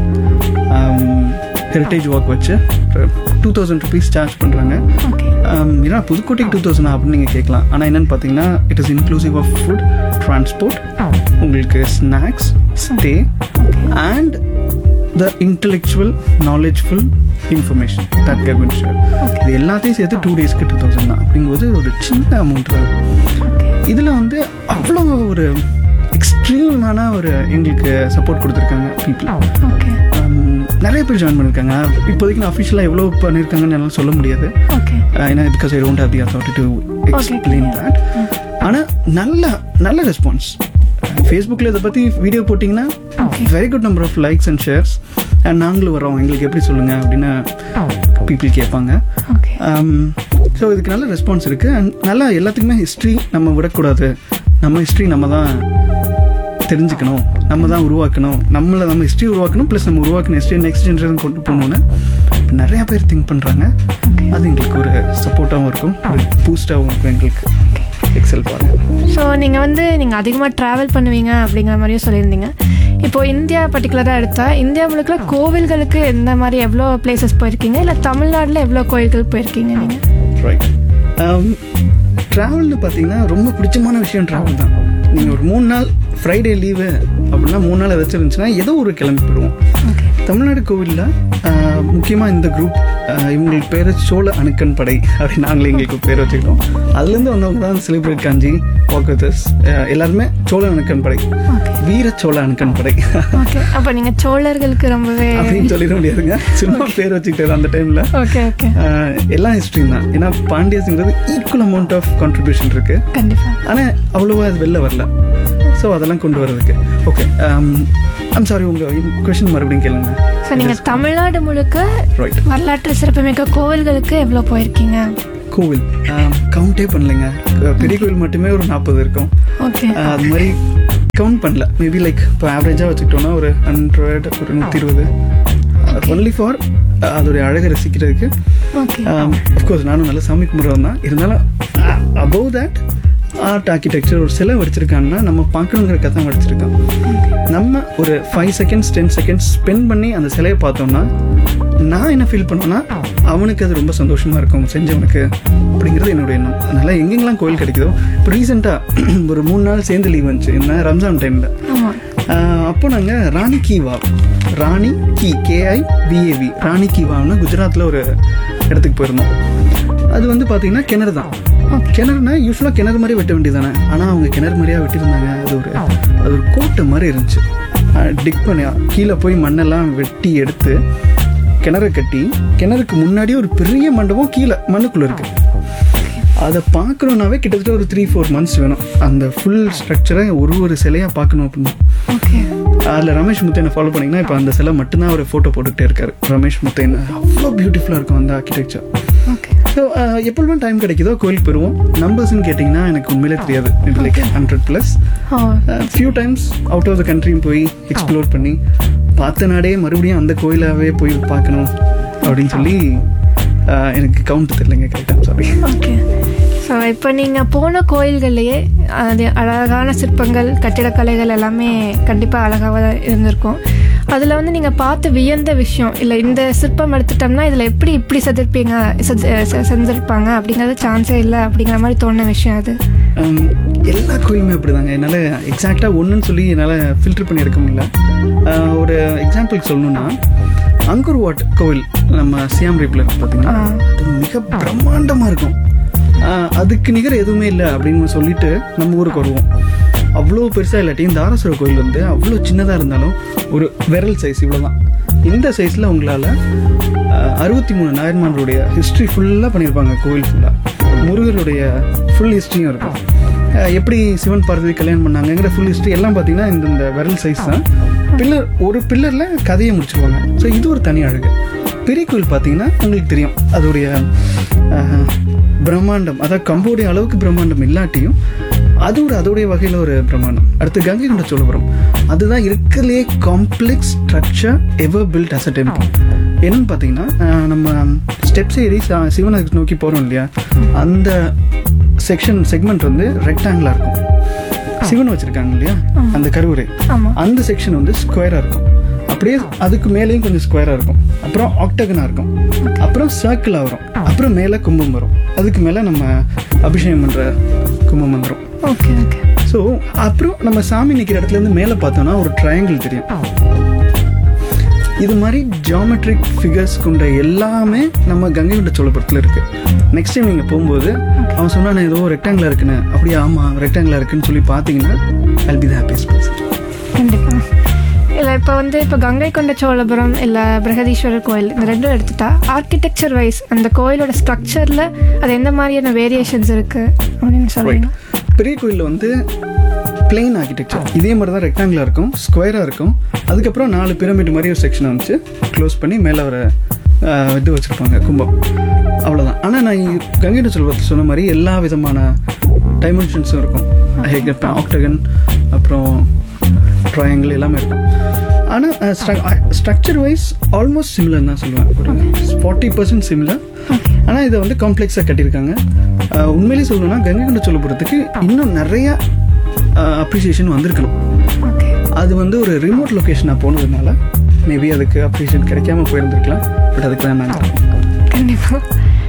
heritage walk வச்சு 2000 rupees சார்ஜ் பண்ணுறாங்க. ஏன்னா புதுக்கோட்டைக்கு 2000 அப்படின்னு நீங்கள் கேட்கலாம். ஆனால் என்னென்னு பார்த்தீங்கன்னா it is inclusive of food, transport, உங்களுக்கு snacks, stay and the intellectual knowledgeful information that care bin share. இது எல்லாத்தையும் சேர்த்து 2 daysக்கு 2000 தான். அப்படிங்கும்போது ஒரு சின்ன அமௌண்ட் தான். இதில் வந்து அவ்வளோ ஒரு எக்ஸ்ட்ரீமான ஒரு எங்களுக்கு சப்போர்ட் கொடுத்துருக்காங்க பீப்புள். நிறைய பேர் ஜாயின் பண்ணியிருக்காங்க. இப்போதைக்கு நான் அஃபிஷியலாக எவ்வளோ பண்ணியிருக்காங்கன்னு என்னால் சொல்ல முடியாது, ஏன்னா because I don't have the authority to explain that. ஆனால் நல்ல ரெஸ்பான்ஸ். ஃபேஸ்புக்கில் இதை பற்றி வீடியோ போட்டிங்கன்னா very good number of likes and shares. நாங்களும் வரோம், எங்களுக்கு எப்படி சொல்லுங்கள் அப்படின்னு பீப்புள் கேட்பாங்க. ஓகே. ஸோ இதுக்கு நல்ல ரெஸ்பான்ஸ் இருக்குது. அண்ட் நல்லா எல்லாத்துக்குமே ஹிஸ்ட்ரி நம்ம விடக்கூடாது, நம்ம ஹிஸ்ட்ரி நம்ம தான் தெரிஞ்சுக்கணும், நம்ம தான் உருவாக்கணும், நம்ம ஹிஸ்ட்ரி உருவாக்கணும், ப்ளஸ் நம்ம உருவாக்கின ஹிஸ்ட்ரி நெக்ஸ்ட் ஜென்ரேஷன் கொண்டு போகணுன்னு நிறையா பேர் திங்க் பண்ணுறாங்க. அது எங்களுக்கு ஒரு சப்போர்ட்டாகவும் இருக்கும், ஒரு பூஸ்டாகவும் இருக்கும் எங்களுக்கு. எக்ஸல் பாருங்கள். ஸோ நீங்கள் அதிகமாக ட்ராவல் பண்ணுவீங்க அப்படிங்கிற மாதிரியும் சொல்லியிருந்தீங்க. இப்போது இந்தியா பர்டிகுலராக எடுத்தால் இந்தியா முழுக்க கோவில்களுக்கு எந்த மாதிரி எவ்வளோ பிளேசஸ் போயிருக்கீங்க, இல்லை தமிழ்நாட்டில் எவ்வளோ கோயில்கள் போயிருக்கீங்க நீங்கள்? ரைட். ட்ராவல்னு பார்த்தீங்கன்னா ரொம்ப பிடிச்சமான விஷயம் ட்ராவல் தான். நீங்கள் ஒரு 3 நாள் ஃப்ரைடே லீவு அப்படின்னா 3 நாள் ஏதாச்சும் இருந்துச்சுன்னா ஏதோ ஒரு கிளம்பி போயிடுவோம். தமிழ்நாடு கோவிலில் முக்கியமாக இந்த குரூப், இவங்களுக்கு பேர் சோழ அணுக்கன் படை அப்படின்னு நாங்களே எங்களுக்கு பேர் வச்சுக்கிட்டோம். அதுலேருந்து வந்தவங்க தான் செலிப்ரேட் காஞ்சி வாக்கர்ஸ் எல்லாருமே சோழ அணுக்கன் படை, வீர சோழ அணுக்கன் படை. அப்போ நீங்கள் சோழர்களுக்கு ரொம்பவே அப்படின்னு சொல்லிட முடியாதுங்க, சும்மா பேர் வச்சுக்கிட்டது அந்த டைமில். Okay okay. எல்லாம் ஹிஸ்ட்ரி தான். ஏன்னா பாண்டியஸுங்கிறது ஈக்குவல் அமௌண்ட் ஆஃப் கான்ட்ரிபியூஷன் இருக்குது கண்டிப்பாக. ஆனால் அவ்வளோவா அது வெளில வரல. ஸோ அதெல்லாம் கொண்டு வர்றதுக்கு. ஓகே, ஐம் சாரி, உங்கள் கொஷின் மறுபடியும் கேளுங்க. ஸோ நீங்கள் தமிழ்நாடு முழுக்க வரலாற்று சிறப்புமிக்க கோவில்களுக்கு எவ்வளோ போயிருக்கீங்க? கோவில் கவுண்டே பண்ணலைங்க, பெரிய கோவில் மட்டுமே ஒரு 40 இருக்கும். ஓகே. அது மாதிரி கவுண்ட் பண்ணல. மேபி லைக் இப்போ ஆவரேஜாக வச்சுக்கிட்டோன்னா ஒரு 100, ஒரு 120 ஒன்லி ஃபார் அதோடைய அழகை ரசிக்கிறதுக்கு. அஃப்கோர்ஸ் நானும் நல்ல சாமி கும்பிட்றவன் தான், இருந்தாலும் அபவ் தட் ஆர்ட் ஆர்கிடெக்சர் ஒரு சிலை வடிச்சிருக்காங்கன்னா நம்ம பார்க்கணுங்கிறக்காக தான் வடிச்சிருக்கோம். நம்ம ஒரு 5 செகண்ட்ஸ் 10 செகண்ட்ஸ் ஸ்பெண்ட் பண்ணி அந்த சிலையை பார்த்தோம்னா நான் என்ன ஃபீல் பண்ணுவேன்னா அவனுக்கு அது ரொம்ப சந்தோஷமாக இருக்கும் செஞ்சவனுக்கு அப்படிங்கிறது என்னோட எண்ணம். அதனால் எங்கெங்கெல்லாம் கோயில் கிடைக்குதோ, இப்போ ரீசெண்டாக ஒரு 3 நாள் சேர்ந்து லீவ் வந்துச்சு என்ன ரம்ஜான் டைமில். அப்போ நாங்கள் ராணி கி வாவ், ராணி கி KIVAV ராணி கி வாவ்னு குஜராத்தில் ஒரு இடத்துக்கு போயிருந்தோம். அது வந்து பார்த்தீங்கன்னா கிணறு தான். கிணறுனா யூஸ்வலாக கிணறு மாதிரி வெட்ட வேண்டியதானே, ஆனால் அவங்க கிணறு மாதிரியாக வெட்டியிருந்தாங்க. அது ஒரு கோட்டை மாதிரி இருந்துச்சு. டிக் பண்ணி கீழே போய் மண்ணெல்லாம் வெட்டி எடுத்து கிணறு கட்டி, கிணறுக்கு முன்னாடி ஒரு பெரிய மண்டபம் கீழே மண்ணுக்குள்ளே இருக்குது. அதை பார்க்கணுன்னாவே கிட்டத்தட்ட ஒரு 3-4 months வேணும். அந்த ஃபுல் ஸ்ட்ரக்சரை ஒரு சிலையாக பார்க்கணும் அப்படின்னு. அதில் ரமேஷ் முத்தையனை ஃபாலோ பண்ணிங்கன்னா இப்போ அந்த சிலை மட்டும்தான் அவர் ஃபோட்டோ போட்டுக்கிட்டே இருக்காரு. ரமேஷ் முத்தையன் அவ்வளோ பியூட்டிஃபுல்லாக இருக்கும் அந்த ஆர்கிடெக்சர். ஸோ எப்பொழுதுமே டைம் கிடைக்குதோ கோயிலுக்கு போயிடுவோம். நம்பர்ஸ்ன்னு கேட்டிங்கன்னா எனக்கு உண்மையிலே தெரியாது. Maybe like 100+. Few times out of the கண்ட்ரியும் போய் எக்ஸ்ப்ளோர் பண்ணி பார்த்த நாடே மறுபடியும் அந்த கோயிலாகவே போய் பார்க்கணும் அப்படின்னு சொல்லி எனக்கு கவுண்ட் தெரியலைங்க கரெக்டாக. சாரி. ஓகே. ஸோ இப்போ நீங்கள் போன கோயில்கள்லேயே அது அழகான சிற்பங்கள் கட்டிடக்கலைகள் எல்லாமே கண்டிப்பாக அழகாக தான் இருந்திருக்கும். அதில் வந்து நீங்கள் பார்த்து வியந்த விஷயம், இல்லை இந்த சிற்பம் எடுத்துட்டோம்னா இதில் இப்படி செஞ்சுருப்பாங்க அப்படிங்கிறது சான்ஸே இல்லை அப்படிங்கிற மாதிரி தோணுன விஷயம் அது? எல்லா கோயிலுமே அப்படி தாங்க. என்னால் எக்ஸாக்டாக ஒன்றுன்னு சொல்லி என்னால் ஃபில்டர் பண்ணி எடுக்க முடியல. எக்ஸாம்பிளுக்கு சொல்லணுன்னா அங்கூர் வாட் கோவில் நம்ம சியாம் ரீப்பில் பார்த்தீங்கன்னா அது மிக பிரம்மாண்டமாக இருக்கும். அதுக்கு நிகர் எதுவுமே இல்லை அப்படின்னு சொல்லிட்டு நம்ம ஊருக்கு வருவோம். அவ்வளோ பெருசாக இல்லாட்டியும் தாராசுர கோயில் வந்து அவ்வளோ சின்னதாக இருந்தாலும் ஒரு விரல் சைஸ் இவ்வளோ தான். இந்த சைஸில் உங்களால் 63 நாயன்மார்களுடைய ஹிஸ்ட்ரி ஃபுல்லாக பண்ணியிருப்பாங்க. கோவில் ஃபுல்லாக முருகருடைய ஃபுல் ஹிஸ்ட்ரியும் இருக்கும். எப்படி சிவன் பார்வதி கல்யாணம் பண்ணாங்கங்கிற ஃபுல் ஹிஸ்ட்ரி எல்லாம் பார்த்தீங்கன்னா இந்த விரல் சைஸ் தான். ஒரு பில்லரில் கதையை முடிச்சுருவாங்க. ஸோ இது ஒரு தனி அழகு. பெரிய கோயில் பார்த்தீங்கன்னா உங்களுக்கு தெரியும் அதோடைய பிரம்மாண்டம், அதாவது கம்போடைய அளவுக்கு பிரம்மாண்டம் இல்லாட்டியும் அதோடைய வகையில் ஒரு பிரம்மாண்டம். அடுத்து கங்கை கொண்ட சோழபுரம், அதுதான் இருக்கிறதுலே complex structure ever build as a temple. என்னன்னு பார்த்தீங்கன்னா நம்ம ஸ்டெப்ஸ் ஏறி சிவனை நோக்கி போகிறோம் இல்லையா, அந்த செக்மெண்ட் வந்து ரெக்டாங்கிளாக இருக்கும். சிவன் வச்சுருக்காங்க இல்லையா அந்த கருவறை, அந்த செக்ஷன் வந்து ஸ்கொயராக இருக்கும். அப்படியே அதுக்கு மேலேயும் கொஞ்சம் ஸ்கொயராக இருக்கும். அப்புறம் ஆக்டகனாக இருக்கும். அப்புறம் சர்க்கிளாக வரும். அப்புறம் மேலே கும்பம் வரும். அதுக்கு மேலே நம்ம அபிஷேகம் பண்ணுற கும்பம் வந்துடும். Okay okay. ஸோ அப்புறம் நம்ம சாமி நிற்கிற இடத்துலேருந்து மேலே பார்த்தோன்னா ஒரு ட்ரையாங்கிள் தெரியும். இது மாதிரி ஜியாமெட்ரிக் ஃபிகர்ஸ் கொண்ட எல்லாமே நம்ம கங்கை கொண்ட சோழபுரத்தில் இருக்குது. நெக்ஸ்ட் டைம் நீங்கள் போகும்போது அவன் சொன்னா நான் ஏதோ ரெக்டாங்கிளாக இருக்குன்னு, அப்படியே ஆமாம் ரெக்டாங்கிளாக இருக்குன்னு சொல்லி பார்த்தீங்கன்னா I'll be the happiest person. கண்டிப்பாக. இல்லை இப்போ கங்கை கொண்ட சோழபுரம் இல்லை பிரகதீஸ்வரர் கோயில் இந்த ரெண்டும் எடுத்துட்டா ஆர்கிடெக்சர் வைஸ் அந்த கோயிலோட ஸ்ட்ரக்சரில் அது எந்த மாதிரியான வேரியேஷன்ஸ் இருக்குது அப்படின்னு சொல்லுவீங்க? பெரிய கோயிலில் வந்து பிளெயின் ஆர்கிடெக்சர். இதே மாதிரி தான் ரெக்டாங்குலர் இருக்கும், ஸ்கொயராக இருக்கும். அதுக்கப்புறம் 4 பிரமிட் மாதிரி ஒரு செக்ஷனை வந்துச்சு க்ளோஸ் பண்ணி மேலே ஒரு இது வச்சுருப்பாங்க, கும்பம். அவ்வளோதான். ஆனால் நான் கங்கை கொண்ட சோழபுரத்தை சொன்ன மாதிரி எல்லா விதமான டைமென்ஷன்ஸும் இருக்கும். ஆக்டகன், அப்புறம் ட்ரையாங்கிள் எல்லாமே இருக்கும். ஆனால் ஸ்ட்ரக்சர் வைஸ் ஆல்மோஸ்ட் சிமிலர் தான் சொல்லுவேன். ஒரு 40% சிமிலர். ஆனால் இதை வந்து காம்ப்ளெக்ஸாக கட்டியிருக்காங்க. உண்மையிலேயே சொல்லணும்னா கங்கை கொண்ட சோழபுரத்துக்கு இன்னும் நிறையா அப்ரிசியேஷன் வந்திருக்கணும். அது வந்து ஒரு ரிமோட் லொக்கேஷனாக போனதுனால மேபி அதுக்கு அப்ரிசியேஷன் கிடைக்காம போயிருந்துருக்கலாம். பட் அதுக்கு தான் நாங்கள் கண்டிப்பாக.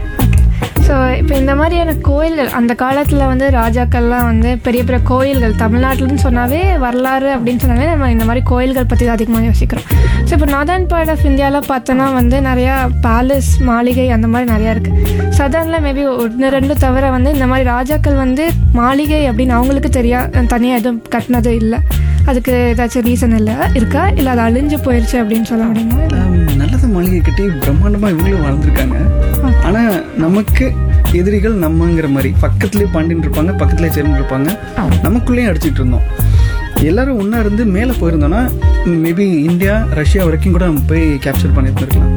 ஸோ இப்போ இந்த மாதிரியான கோயில்கள் அந்த காலத்தில் வந்து ராஜாக்கள்லாம் வந்து பெரிய பெரிய கோயில்கள், தமிழ்நாட்டில்னு சொன்னாவே வரலாறு அப்படின்னு சொன்னாவே நம்ம இந்த மாதிரி கோயில்கள் பற்றி தான் அதிகமாக யோசிக்கிறோம். ஸோ இப்போ நார்தர்ன் பார்ட் ஆஃப் இந்தியாவில் பார்த்தோன்னா வந்து நிறையா பேலஸ், மாளிகை அந்த மாதிரி நிறையா இருக்குது. சதர்னில் மேபி 1-2 தவிர வந்து இந்த மாதிரி ராஜாக்கள் வந்து மாளிகை அப்படின்னு அவங்களுக்கு தனியாக எதுவும் கட்டினது இல்லை. அதுக்கு ஏதாச்சும் ரீசன் இருக்கா, இல்லை அது அழிஞ்சு போயிடுச்சு அப்படின்னு சொல்ல முடியுமா? நல்லது, மாளிகை கட்டி பிரம்மாண்டமாக இவங்களும் வாழ்ந்துருக்காங்க. ஆனால் நமக்கு எதிரிகள் நம்மங்கிற மாதிரி பக்கத்துலேயே பாண்டின்னு இருப்பாங்க, பக்கத்துலேயே சேர்ந்து இருப்பாங்க, நமக்குள்ளேயும் அடிச்சுட்டு இருந்தோம். எல்லாரும் ஒன்றா இருந்து மேலே போயிருந்தோன்னா மேபி இந்தியா, ரஷ்யா வரைக்கும் கூட நம்ம போய் கேப்சர் பண்ணியிருந்துருக்கலாம்.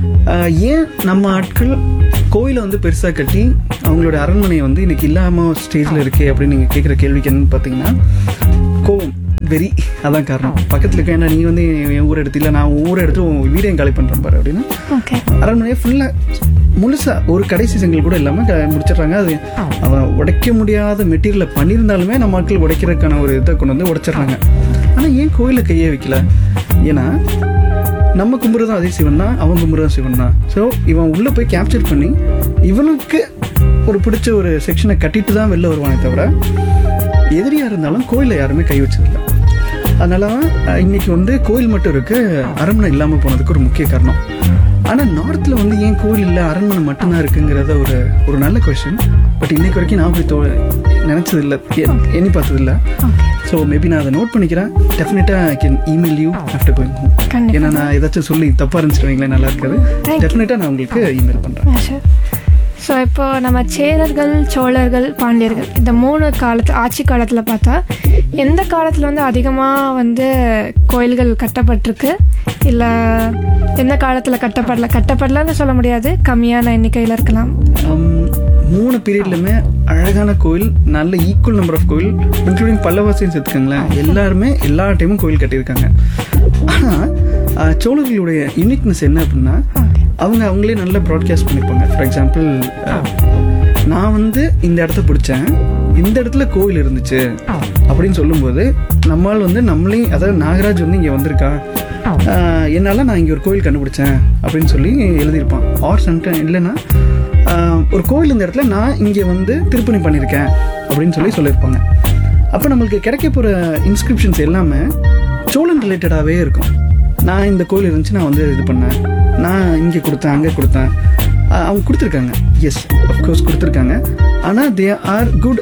ஏன் நம்ம ஆட்கள் கோயிலை வந்து பெருசாக கட்டி அவங்களோட அரண்மனையை வந்து இன்னைக்கு இல்லாமல் ஸ்டேஜில் இருக்கே அப்படின்னு நீங்கள் கேட்குற கேள்விக்கு என்னன்னு பார்த்தீங்கன்னா, கோவம், வெறி, அதான் காரணம். பக்கத்தில் இருக்க, ஏன்னா நீ வந்து என் ஊரை எடுத்து இல்லை, நான் ஊரை எடுத்து வீடையும் காலி பண்ணுறேன் பாரு அப்படின்னு அரண்மனையை ஃபுல்லாக முழுசாக ஒரு கடைசி செங்கல் கூட இல்லாமல் முடிச்சிடுறாங்க. அது அவன் உடைக்க முடியாத மெட்டீரியலை பண்ணியிருந்தாலுமே நம்ம மக்கள் உடைக்கிறதுக்கான ஒரு இதை கொண்டு வந்து உடைச்சிட்றாங்க. ஆனால் ஏன் கோயிலை கையே வைக்கல? ஏன்னா நம்ம கும்பிட்றதும் அதே சிவன் தான், அவன் கும்பிட்றதும் சிவன் தான். ஸோ இவன் உள்ளே போய் கேப்சர் பண்ணி இவனுக்கு ஒரு பிடிச்ச ஒரு செக்ஷனை கட்டிட்டு தான் வெளில வருவானே தவிர எதிரியாக இருந்தாலும் கோயிலில் யாருமே கை வச்சதில்லை. அதனால தான் இன்னைக்கு வந்து கோயில் மட்டும் இருக்கு, அரண்மனை இல்லாமல் போனதுக்கு ஒரு முக்கிய காரணம். ஆனால் நார்த்தில் வந்து ஏன் கோயில் இல்லை, அரண்மனை மட்டும்தான் இருக்குங்கிறத ஒரு நல்ல கொஸ்டின். பட் இன்னைக்கு வரைக்கும் நான் போய் நினச்சதில்லை, எண்ணி பார்த்ததில்லை. ஸோ மேபி நான் அதை நோட் பண்ணிக்கிறேன். டெஃபினட்டாக I can email you after going home. ஏன்னா நான் ஏதாச்சும் சொல்லி தப்பாக இருந்துச்சுங்களேன், நல்லா இருக்காது. டெஃபினட்டாக நான் உங்களுக்கு இமெயில் பண்ணுறேன். ஸோ இப்போ நம்ம சேரர்கள், சோழர்கள், பாண்டியர்கள் இந்த 3 ஆட்சி காலத்தில் பார்த்தா எந்த காலத்தில் வந்து அதிகமாக வந்து கோயில்கள் கட்டப்பட்டிருக்கு, இல்லை எந்த காலத்தில் கட்டப்படலன்னு சொல்ல முடியாது, கம்மியான எண்ணிக்கையில் இருக்கலாம்? 3 பீரியட்லையுமே அழகான கோயில், நல்ல ஈக்குவல் நம்பர் ஆஃப் கோயில், இன்க்ளூடிங் பல்லவாசியும் சேர்த்துக்கங்களேன், எல்லாருமே எல்லா டைமும் கோயில் கட்டியிருக்காங்க. ஆனால் சோழர்களுடைய யூனிக்னஸ் என்ன அப்படின்னா, அவங்களே நல்லா ப்ராட்காஸ்ட் பண்ணியிருப்பாங்க. ஃபார் எக்ஸாம்பிள், நான் வந்து இந்த இடத்த பிடிச்சேன், இந்த இடத்துல கோயில் இருந்துச்சு அப்படின்னு சொல்லும்போது நம்மளால் வந்து நம்மளே, அதாவது நாகராஜ் வந்து இங்கே வந்திருக்கா, என்னால் நான் இங்கே ஒரு கோயில் கண்டுபிடிச்சேன் அப்படின்னு சொல்லி எழுதியிருப்பான். ஆர் சம்டைம் இல்லைன்னா ஒரு கோயில் இந்த இடத்துல நான் இங்கே வந்து திருப்பணி பண்ணியிருக்கேன் அப்படின்னு சொல்லியிருப்பாங்க. அப்போ நம்மளுக்கு கிடைக்க போகிற இன்ஸ்கிரிப்ஷன்ஸ் எல்லாமே சோழன் ரிலேட்டடாகவே இருக்கும். நான் இந்த கோயில் இருந்துச்சு, நான் வந்து இது பண்ணேன், நான் இங்கே கொடுத்தேன், அங்கே கொடுத்தேன். அவங்க கொடுத்துருக்காங்க, எஸ் அஃப்கோர்ஸ் கொடுத்துருக்காங்க. ஆனால் தே ஆர் குட்,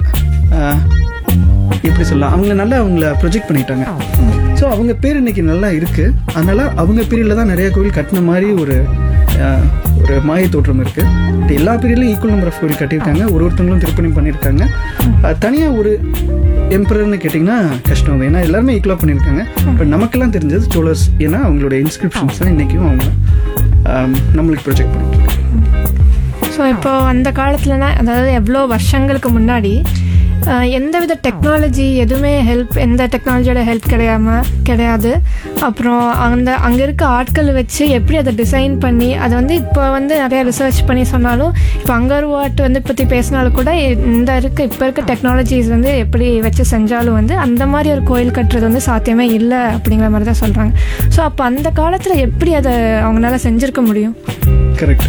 எப்படி சொல்லலாம், அவங்கள ப்ரொஜெக்ட் பண்ணிட்டாங்க. ஸோ அவங்க பேர் இன்னைக்கு நல்லா இருக்குது. அதனால் அவங்க பீரியடில் தான் நிறைய கோயில் கட்டின மாதிரி ஒரு மாய தோற்றம் இருக்குது. எல்லா பீரியட்லையும் ஈக்குவல் நம்பர் ஆஃப் கோயில் கட்டியிருக்காங்க, ஒருத்தவங்களும் திருப்பணி பண்ணியிருக்காங்க. தனியாக ஒரு எம்பரர்னு கேட்டிங்கன்னா கஷ்டம் தான், ஏன்னா எல்லாருமே ஈக்குவலாக பண்ணியிருக்காங்க. பட் நமக்கெல்லாம் தெரிஞ்சது சோழர்ஸ், ஏன்னா அவங்களுடைய இன்ஸ்கிரிப்ஷன்ஸ் தான் இன்றைக்கும் அவங்க நம்மளுக்கு ப்ரொஜெக்ட் பண்ணியிருக்காங்க. ஸோ இப்போ அந்த காலத்துலனா, அதாவது எவ்வளோ வருஷங்களுக்கு முன்னாடி எந்தவித டெக்னாலஜி எதுவுமே எந்த டெக்னாலஜியோட ஹெல்ப் கிடையாது. அப்புறம் அங்கே இருக்க ஆட்கள் வச்சு எப்படி அதை டிசைன் பண்ணி அதை வந்து இப்போ வந்து நிறையா ரிசர்ச் பண்ணி சொன்னாலும், இப்போ அங்கர்வாட் வந்து பற்றி பேசினாலும் கூட இப்போ இருக்க டெக்னாலஜிஸ் வந்து எப்படி வச்சு செஞ்சாலும் வந்து அந்த மாதிரி ஒரு கோயில் கட்டுறது வந்து சாத்தியமே இல்லை அப்படிங்கிற மாதிரி தான் சொல்கிறாங்க. ஸோ அப்போ அந்த காலத்தில் எப்படி அதை அவங்களால செஞ்சுருக்க முடியும்? கரெக்ட்.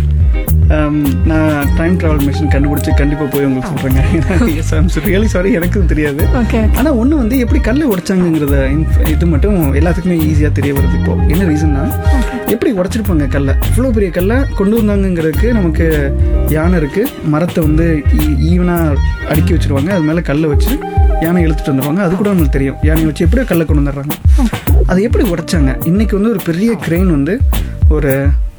நான் டைம் ட்ராவல் மிஷின் கண்டுபிடிச்சி கண்டிப்பாக போய் உங்களுக்கு சொல்கிறேங்க. எஸ், ஐம் ரியலி சாரி, எனக்கும் தெரியாது. ஆனால் ஒன்று வந்து எப்படி கல்லை உடைச்சாங்கிறத இது மட்டும் எல்லாத்துக்குமே ஈஸியாக தெரிய வருது. இப்போது என்ன ரீசன்னா, எப்படி உடைச்சிருப்பாங்க கல்லை, இவ்வளோ பெரிய கல்லை கொண்டு வந்தாங்கிறதுக்கு நமக்கு யானை இருக்குது, மரத்தை வந்து ஈவனாக அடுக்கி வச்சுருவாங்க, அது மேலே கல்லை வச்சு யானை இழுத்துட்டு வந்துடுவாங்க. அது கூட நம்மளுக்கு தெரியும், யானை வச்சு எப்படியோ கல்லை கொண்டு வந்துடுறாங்க. அதை எப்படி உடைச்சாங்க? இன்றைக்கி வந்து ஒரு பெரிய கிரெயின் வந்து ஒரு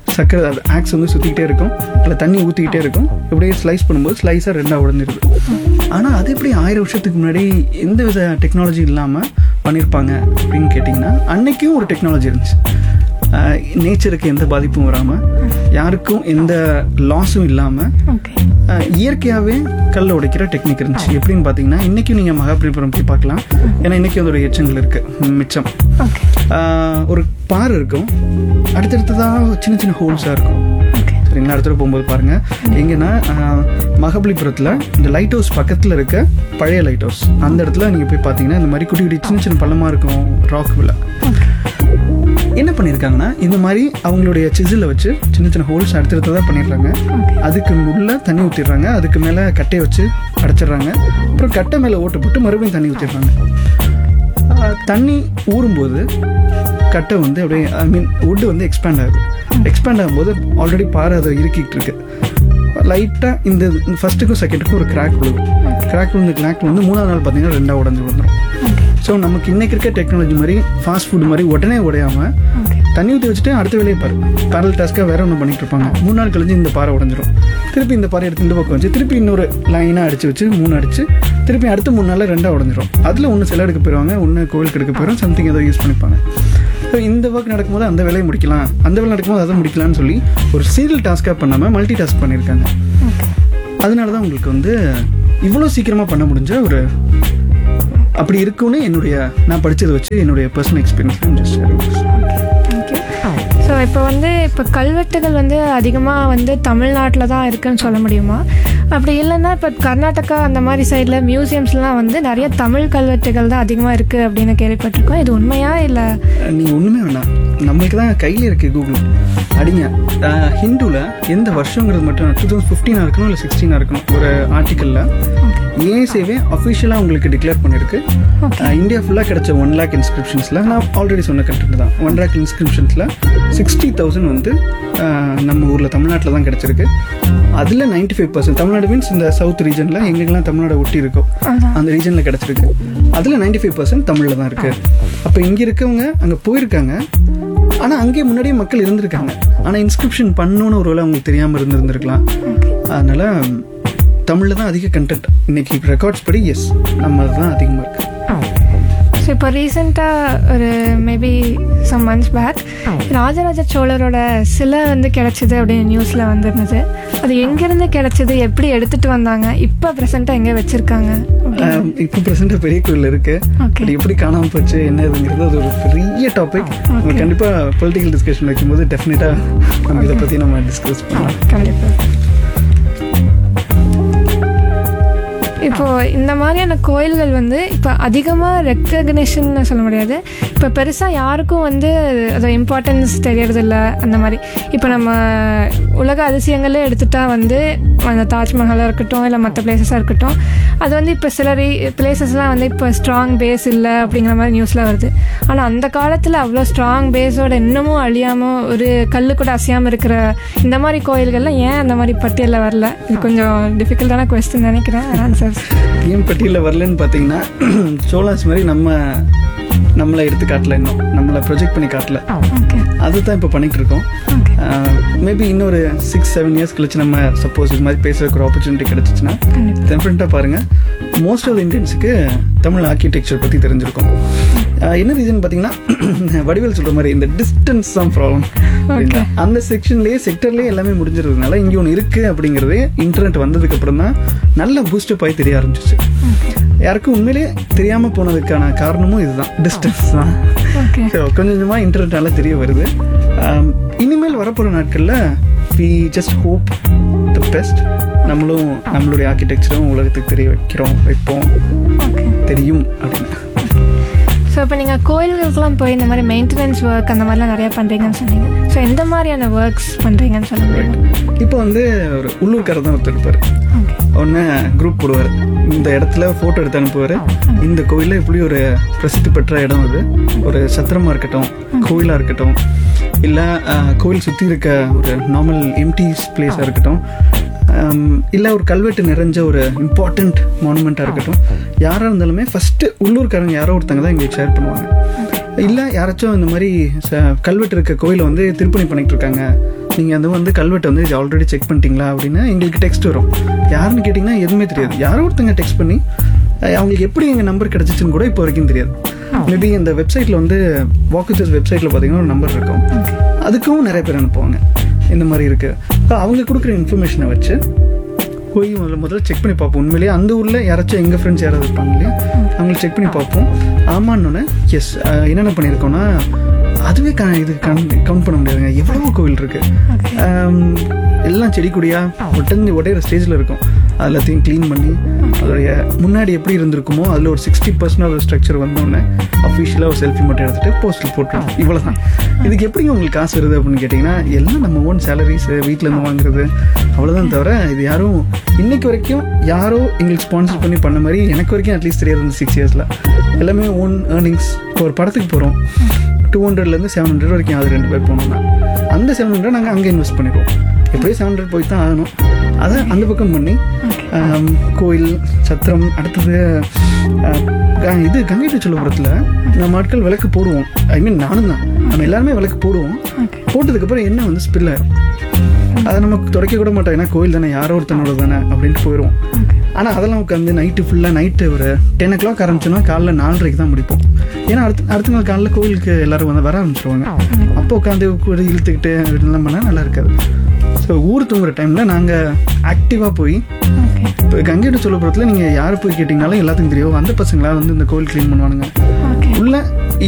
சக்கரை அது ஆக்ஸ் வந்து சுற்றிக்கிட்டே இருக்கும், அதில் தண்ணி ஊற்றிக்கிட்டே இருக்கும். இப்படியே ஸ்லைஸ் பண்ணும்போது ஸ்லைஸாக ரெண்டாக உடஞ்சிருது. ஆனால் அது எப்படி 1000 வருஷத்துக்கு முன்னாடி எந்த வித டெக்னாலஜி இல்லாமல் பண்ணியிருப்பாங்க அப்படின்னு கேட்டிங்கன்னா, அன்னைக்கும் ஒரு டெக்னாலஜி இருந்துச்சு. நேச்சருக்கு எந்த பாதிப்பும் வராமல், யாருக்கும் எந்த லாஸும் இல்லாமல் இயற்கையாகவே கல்லை உடைக்கிற டெக்னிக் இருந்துச்சு. எப்படின்னு பார்த்தீங்கன்னா, இன்றைக்கும் நீங்கள் மகாபலிபுரம் போய் பார்க்கலாம். ஏன்னா இன்றைக்கி அதோட எச்சங்கள் இருக்குது மிச்சம். ஒரு பாறை இருக்கும், அடுத்தடுத்ததாக சின்ன சின்ன ஹோல்ஸாக இருக்கும். சரிங்களா? அடுத்த போகும்போது பாருங்கள், எங்கன்னா மகாபலிபுரத்தில் இந்த லைட் ஹவுஸ் பக்கத்தில் இருக்க பழைய லைட் ஹவுஸ், அந்த இடத்துல நீங்கள் போய் பார்த்தீங்கன்னா இந்த மாதிரி குட்டி குட்டி சின்ன சின்ன பள்ளமாக இருக்கும் ராக்வில். என்ன பண்ணியிருக்காங்கன்னா, இந்த மாதிரி அவங்களுடைய சிசிலில் வச்சு சின்ன சின்ன ஹோல்ஸ் அடுத்தடுத்ததாக பண்ணிடுறாங்க. அதுக்கு உள்ள தண்ணி ஊற்றிடுறாங்க, அதுக்கு மேலே கட்டையை வச்சு அடைச்சிடுறாங்க. அப்புறம் கட்டை மேலே ஓட்டு போட்டு மறுபடியும் தண்ணி ஊற்றிடுறாங்க. தண்ணி ஊறும்போது கட்டை வந்து அப்படியே வுட்டு வந்து எக்ஸ்பேண்ட் ஆகுது. எக்ஸ்பேண்ட் ஆகும்போது ஆல்ரெடி பாறை அதை இறுக்கிட்டு இருக்கு. லைட்டாக இந்த ஃபர்ஸ்ட்டுக்கும் செகண்டுக்கும் ஒரு கிராக் விழுது. கிராக் விழுந்து வந்து 3ஆவது நாள் பார்த்தீங்கன்னா 2ஆக உடஞ்சி வந்துடும். ஸோ நமக்கு இன்றைக்கி இருக்க டெக்னாலஜி மாதிரி ஃபாஸ்ட் ஃபுட் மாதிரி உடனே உடையாமல் தண்ணி ஊற்றி வச்சுட்டு அடுத்த வேலையை பேரல் டாஸ்க்காக வேறு ஒன்று பண்ணிகிட்டு இருப்பாங்க. 3 நாள் கழிஞ்சு இந்த பாறை உடஞ்சிரும். திருப்பி இந்த பாறை எடுத்து இந்த பக்கம் வச்சு திருப்பி இன்னொரு லைனாக அடித்து வச்சு 3 அடித்து திருப்பி அடுத்த 3 நாளில் 2ஆக உடஞ்சிரும். அதில் ஒன்று சிலை எடுக்க போயிடுவாங்க, ஒன்று கோவிலுக்கு எடுக்க போயிடும், சம்திங் ஏதோ யூஸ் பண்ணிப்பாங்க. ஸோ இந்த ஒர்க் நடக்கும்போது அந்த வேலையை முடிக்கலாம், அந்த வேலை நடக்கும்போது அதை முடிக்கலாம்னு சொல்லி ஒரு சிங்கிள் டாஸ்க்காக பண்ணாமல் மல்டி டாஸ்க் பண்ணியிருக்காங்க. அதனால தான் உங்களுக்கு வந்து இவ்வளோ சீக்கிரமாக பண்ண முடிஞ்ச ஒரு அப்படி இருக்குன்னு நான் படித்ததை வச்சு என்னுடைய பர்சனல் எக்ஸ்பீரியன்ஸ். ஸோ இப்போ கல்வெட்டுகள் வந்து அதிகமாக வந்து தமிழ்நாட்டில் தான் இருக்குன்னு சொல்ல முடியுமா? அப்படி இல்லைன்னா இப்போ கர்நாடகா அந்த மாதிரி சைடில் மியூசியம்ஸ்லாம் வந்து நிறைய தமிழ் கல்வெட்டுகள் தான் அதிகமாக இருக்குது அப்படின்னு கேள்விப்பட்டிருக்கோம். இது உண்மையா இல்லை? நீங்கள் ஒன்றுமே வேணாம், நம்மளுக்கு தான் கையில் இருக்குது கூகுள். அடிங்க ஹிந்துவில் எந்த வருஷங்கிறது மட்டும் 2015 இருக்கணும் இல்லை 16 இருக்கணும். ஒரு ஆர்டிக்கலில் ஏஎஸ்ஏவே அஃபிஷியலாக உங்களுக்கு டிக்ளேர் பண்ணியிருக்கு. இந்தியா ஃபுல்லாக கிடச்ச 1 lakh இன்ஸ்கிரிப்ஷன்ஸில் நான் ஆல்ரெடி சொன்ன கண்டென்ட் தான். 1 lakh இன்ஸ்கிரிப்ஷன்ஸில் 60,000 வந்து நம்ம ஊரில் தமிழ்நாட்டில் தான் கிடச்சிருக்கு. அதில் 95% தமிழ்நாடு மீன்ஸ் இந்த சவுத் ரீஜனில் எங்கெங்கெல்லாம் தமிழ்நாடு ஒட்டி இருக்கோ அந்த ரீஜனில் கிடச்சிருக்கு. அதில் 95% தமிழில் தான் இருக்குது. அப்போ இங்கே இருக்கவங்க அங்கே போயிருக்காங்க, ஆனால் அங்கேயே முன்னாடியே மக்கள் இருந்திருக்காங்க. ஆனால் இன்ஸ்கிரிப்ஷன் பண்ணணுன்னு ஒரு வேளை அவங்களுக்கு தெரியாமல் இருந்திருக்கலாம். அதனால் தமிழில் தான் அதிக கண்டென்ட் இன்றைக்கி ரெக்கார்ட்ஸ் படி எஸ் நம்ம தான் அதிகமாக இருக்குது. ஸோ இப்போ ரீசெண்டாக ஒரு maybe some months back Rajaraja சோழரோட சிலை வந்து கிடச்சிது அப்படின்னு நியூஸில் வந்துருந்தது. அது எங்கேருந்து கிடச்சிது, எப்படி எடுத்துகிட்டு வந்தாங்க, இப்போ ப்ரெசென்ட்டாக எங்கே வச்சுருக்காங்க? இப்போ ப்ரெசென்ட்டாக பெரிய கோயில் இருக்குது. அது எப்படி காணாமல் போச்சு என்னதுங்கிறது அது ஒரு பெரிய டாபிக். கண்டிப்பாக பொலிட்டிக்கல் டிஸ்கஷன் வைக்கும்போது டெஃபினட்டாக நம்ம இதை பற்றி நம்ம டிஸ்கஸ் பண்ணலாம். கண்டிப்பாக. இப்போது இந்த மாதிரியான கோயில்கள் வந்து இப்போ அதிகமாக ரெக்கக்னிஷன் சொல்ல முடியாது. இப்போ பெருசாக யாருக்கும் வந்து அதோட இம்பார்ட்டன்ஸ் தெரியறதில்ல. அந்த மாதிரி இப்போ நம்ம உலக அதிசயங்களே எடுத்துகிட்டா வந்து அந்த தாஜ்மஹாலாக இருக்கட்டும் இல்லை மற்ற பிளேசஸாக இருக்கட்டும், அது வந்து இப்போ சில பிளேசஸ்லாம் வந்து இப்போ ஸ்ட்ராங் பேஸ் இல்லை அப்படிங்கிற மாதிரி நியூஸ்லாம் வருது. ஆனால் அந்த காலத்தில் அவ்வளோ ஸ்ட்ராங் பேஸோட இன்னமும் அழியாமல் ஒரு கல் கூட அசையாமல் இருக்கிற இந்த மாதிரி கோயில்கள்லாம் ஏன் அந்த மாதிரி பட்டியலில் வரல? இது கொஞ்சம் டிஃபிகல்ட்டான கொஸ்டின் நினைக்கிறேன். ஆன்சர் ஏன் பட்டியலில் வரலன்னு பார்த்தீங்கன்னா, சோழாஸ் மாதிரி நம்மளை எடுத்து காட்டல, இன்னும் நம்மளை ப்ரொஜெக்ட் பண்ணி காட்டல. அதுதான் இப்போ பண்ணிகிட்டு இருக்கோம். மேபி இன்னொரு 6-7 இயர்ஸ் கழிச்சு நம்ம சப்போஸ் இது மாதிரி பேசுறதுக்கு ஒரு ஆப்பர்ச்சுனிட்டி கிடச்சிச்சுன்னா டெஃபினட்டாக பாருங்கள், மோஸ்ட் ஆஃப் இந்தியன்ஸுக்கு தமிழ் ஆர்கிடெக்சர் பற்றி தெரிஞ்சிருக்கும். என்ன ரீசன் பார்த்தீங்கன்னா, வடிவேல் சொல்கிற மாதிரி இந்த டிஸ்டன்ஸ் தான் ப்ராப்ளம். அந்த செக்டர்லேயே எல்லாமே முடிஞ்சிருக்கிறதுனால இங்கே ஒன்று இருக்குது அப்படிங்கிறது இன்டர்நெட் வந்ததுக்கப்புறம் தான் நல்ல பூஸ்டப் ஆகி தெரிய ஆரம்பிச்சிச்சு. யாருக்கும் உண்மையிலே தெரியாமல் போனதுக்கான காரணமும் இதுதான், டிஸ்டன்ஸ் தான். ஸோ கொஞ்சம் கொஞ்சமாக இன்டர்நெட்டால தெரிய வருது. இனிமேல் வரப்போகிற நாட்களில் we just hope the best. நம்மளும் நம்மளுடைய ஆர்கிடெக்சரும் உலகத்துக்கு வைப்போம் தெரியும் அப்படின்னு. ஸோ இப்போ நீங்கள் கோயில்களுக்கெல்லாம் போய் இந்த மாதிரி மெயின்டெனன்ஸ் ஒர்க் அந்த மாதிரிலாம் நிறையா பண்ணுறீங்கன்னு சொன்னீங்க. ஸோ எந்த மாதிரியான ஒர்க்ஸ் பண்ணுறீங்கன்னு சொல்ல முடியும்? இப்போ வந்து ஒரு உள்ளூர்காரர் தான் ஒருத்தர் இருப்பார். ஒன்று குரூப் போடுவார், இந்த இடத்துல ஃபோட்டோ எடுத்து அனுப்புவார். இந்த கோயிலில் இப்படி ஒரு பிரசித்தி பெற்ற இடம், அது ஒரு சத்திரமாக இருக்கட்டும், கோயிலாக இருக்கட்டும், இல்லை கோயில் சுற்றி இருக்க ஒரு நார்மல் எம்டி பிளேஸாக இருக்கட்டும், இல்லை ஒரு கல்வெட்டு நிறைஞ்ச ஒரு இம்பார்ட்டண்ட் மானுமெண்ட்டாக இருக்கட்டும், யாராக இருந்தாலுமே ஃபஸ்ட்டு உள்ளூர்காரங்க யாரோ ஒருத்தங்க தான் இங்கே ஷேர் பண்ணுவாங்க. இல்லை யாராச்சும் இந்த மாதிரி கல்வெட்டு இருக்க கோயிலை வந்து திருப்பணி பண்ணிகிட்டு இருக்காங்க, நீங்கள் அது வந்து கல்வெட்டை வந்து இது ஆல்ரெடி செக் பண்ணிட்டீங்களா அப்படின்னு எங்களுக்கு டெக்ஸ்ட் வரும். யாருன்னு கேட்டிங்கன்னா எதுவுமே தெரியாது. யாரோ ஒருத்தங்க டெக்ஸ்ட் பண்ணி அவங்களுக்கு எப்படி எங்கள் நம்பர் கிடச்சிச்சின்னு கூட இப்போ வரைக்கும் தெரியாது. மேபி இந்த வெப்சைட்டில் வந்து வாக்குச்சர்ஸ் வெப்சைட்டில் பார்த்தீங்கன்னா ஒரு நம்பர் இருக்கும், அதுக்கும் நிறைய பேர் அனுப்புவாங்க இந்த மாதிரி இருக்குது. அவங்க கொடுக்குற இன்ஃபர்மேஷனை வச்சு போய் முதல்ல செக் பண்ணி பார்ப்போம். உண்மையிலேயே அந்த ஊரில் யாராச்சும் எங்கள் ஃப்ரெண்ட்ஸ் யாராவது இருப்பாங்க இல்லையா, அவங்கள செக் பண்ணி பார்ப்போம். ஆமான்னொன்னே எஸ் என்னென்ன பண்ணியிருக்கோன்னா அதுவே இது கவுண்ட் பண்ண முடியாதுங்க. எவ்வளவோ கோவில் இருக்குது, எல்லாம் செடி கொடியாக ஒடையிற ஸ்டேஜில் இருக்கும். எல்லாத்தையும் க்ளீன் பண்ணி அதோடைய முன்னாடி எப்படி இருந்திருக்குமோ அதில் ஒரு 60% ஆஃப் ஸ்ட்ரக்சர் வந்தோடனே அஃபிஷியலாக ஒரு செல்ஃபி மட்டும் எடுத்துகிட்டு போஸ்டர் போட்டுருவோம். இவ்வளோ தான். இதுக்கு எப்படிங்க உங்களுக்கு காசு வருது அப்படின்னு கேட்டிங்கன்னா எல்லாம் நம்ம ஓன் சேலரிஸ் வீட்டிலேருந்து வாங்குறது அவ்வளோதான். தவிர இது யாரும் இன்னைக்கு வரைக்கும் யாரோ எங்களுக்கு ஸ்பான்சர் பண்ணி பண்ண மாதிரி எனக்கு வரைக்கும் அட்லீஸ்ட் தெரியாது. இந்த 6 இயர்ஸில் எல்லாமே ஓன் ஏர்னிங்ஸ். இப்போ ஒரு படத்துக்கு போகிறோம், 200லேருந்து 700 வரைக்கும் அது 2 பேர் போனோம்னா அந்த 700 நாங்கள் அங்கே இன்வெஸ்ட் பண்ணிடுவோம். எப்படியும் 700 போய் தான் ஆகணும். அதை அந்த பக்கம் பண்ணி கோயில் சத்திரம், அடுத்தது இது கங்கை சோழபுரத்தில் நம்ம ஆட்கள் விளக்கு போடுவோம். ஐ மீன் நானும் தான், நம்ம எல்லாருமே விளக்கு போடுவோம். போட்டதுக்கப்புறம் என்ன வந்து ஸ்பில் ஆயிரும். அதை நமக்கு துடைக்க கூட மாட்டோம், ஏன்னா கோயில் தானே, யாரோ ஒருத்தனோட தானே அப்படின்ட்டு போயிடுவோம். ஆனால் அதெல்லாம் உட்காந்து நைட்டு ஃபுல்லாக நைட்டு ஒரு 10 o'clock ஆரம்பிச்சோன்னா காலைல 4:30 தான் முடிப்போம். ஏன்னா அடுத்த நாள் காலைல கோயிலுக்கு எல்லோரும் வந்து வர ஆரம்பிச்சிருவாங்க. அப்போ உட்காந்து இழுத்துக்கிட்டு இதெல்லாம் பண்ணால் நல்லா இருக்காது. ஸோ ஊர் தூங்குற டைமில் நாங்கள் ஆக்டிவாக போய் இப்போ கங்கை சோழபுரத்தில் நீங்கள் யாரை போய் கேட்டிங்கனாலும் எல்லாத்துக்கும் தெரியும், அந்த பசங்களாக வந்து இந்த கோயில் க்ளீன் பண்ணுவானுங்க. உள்ள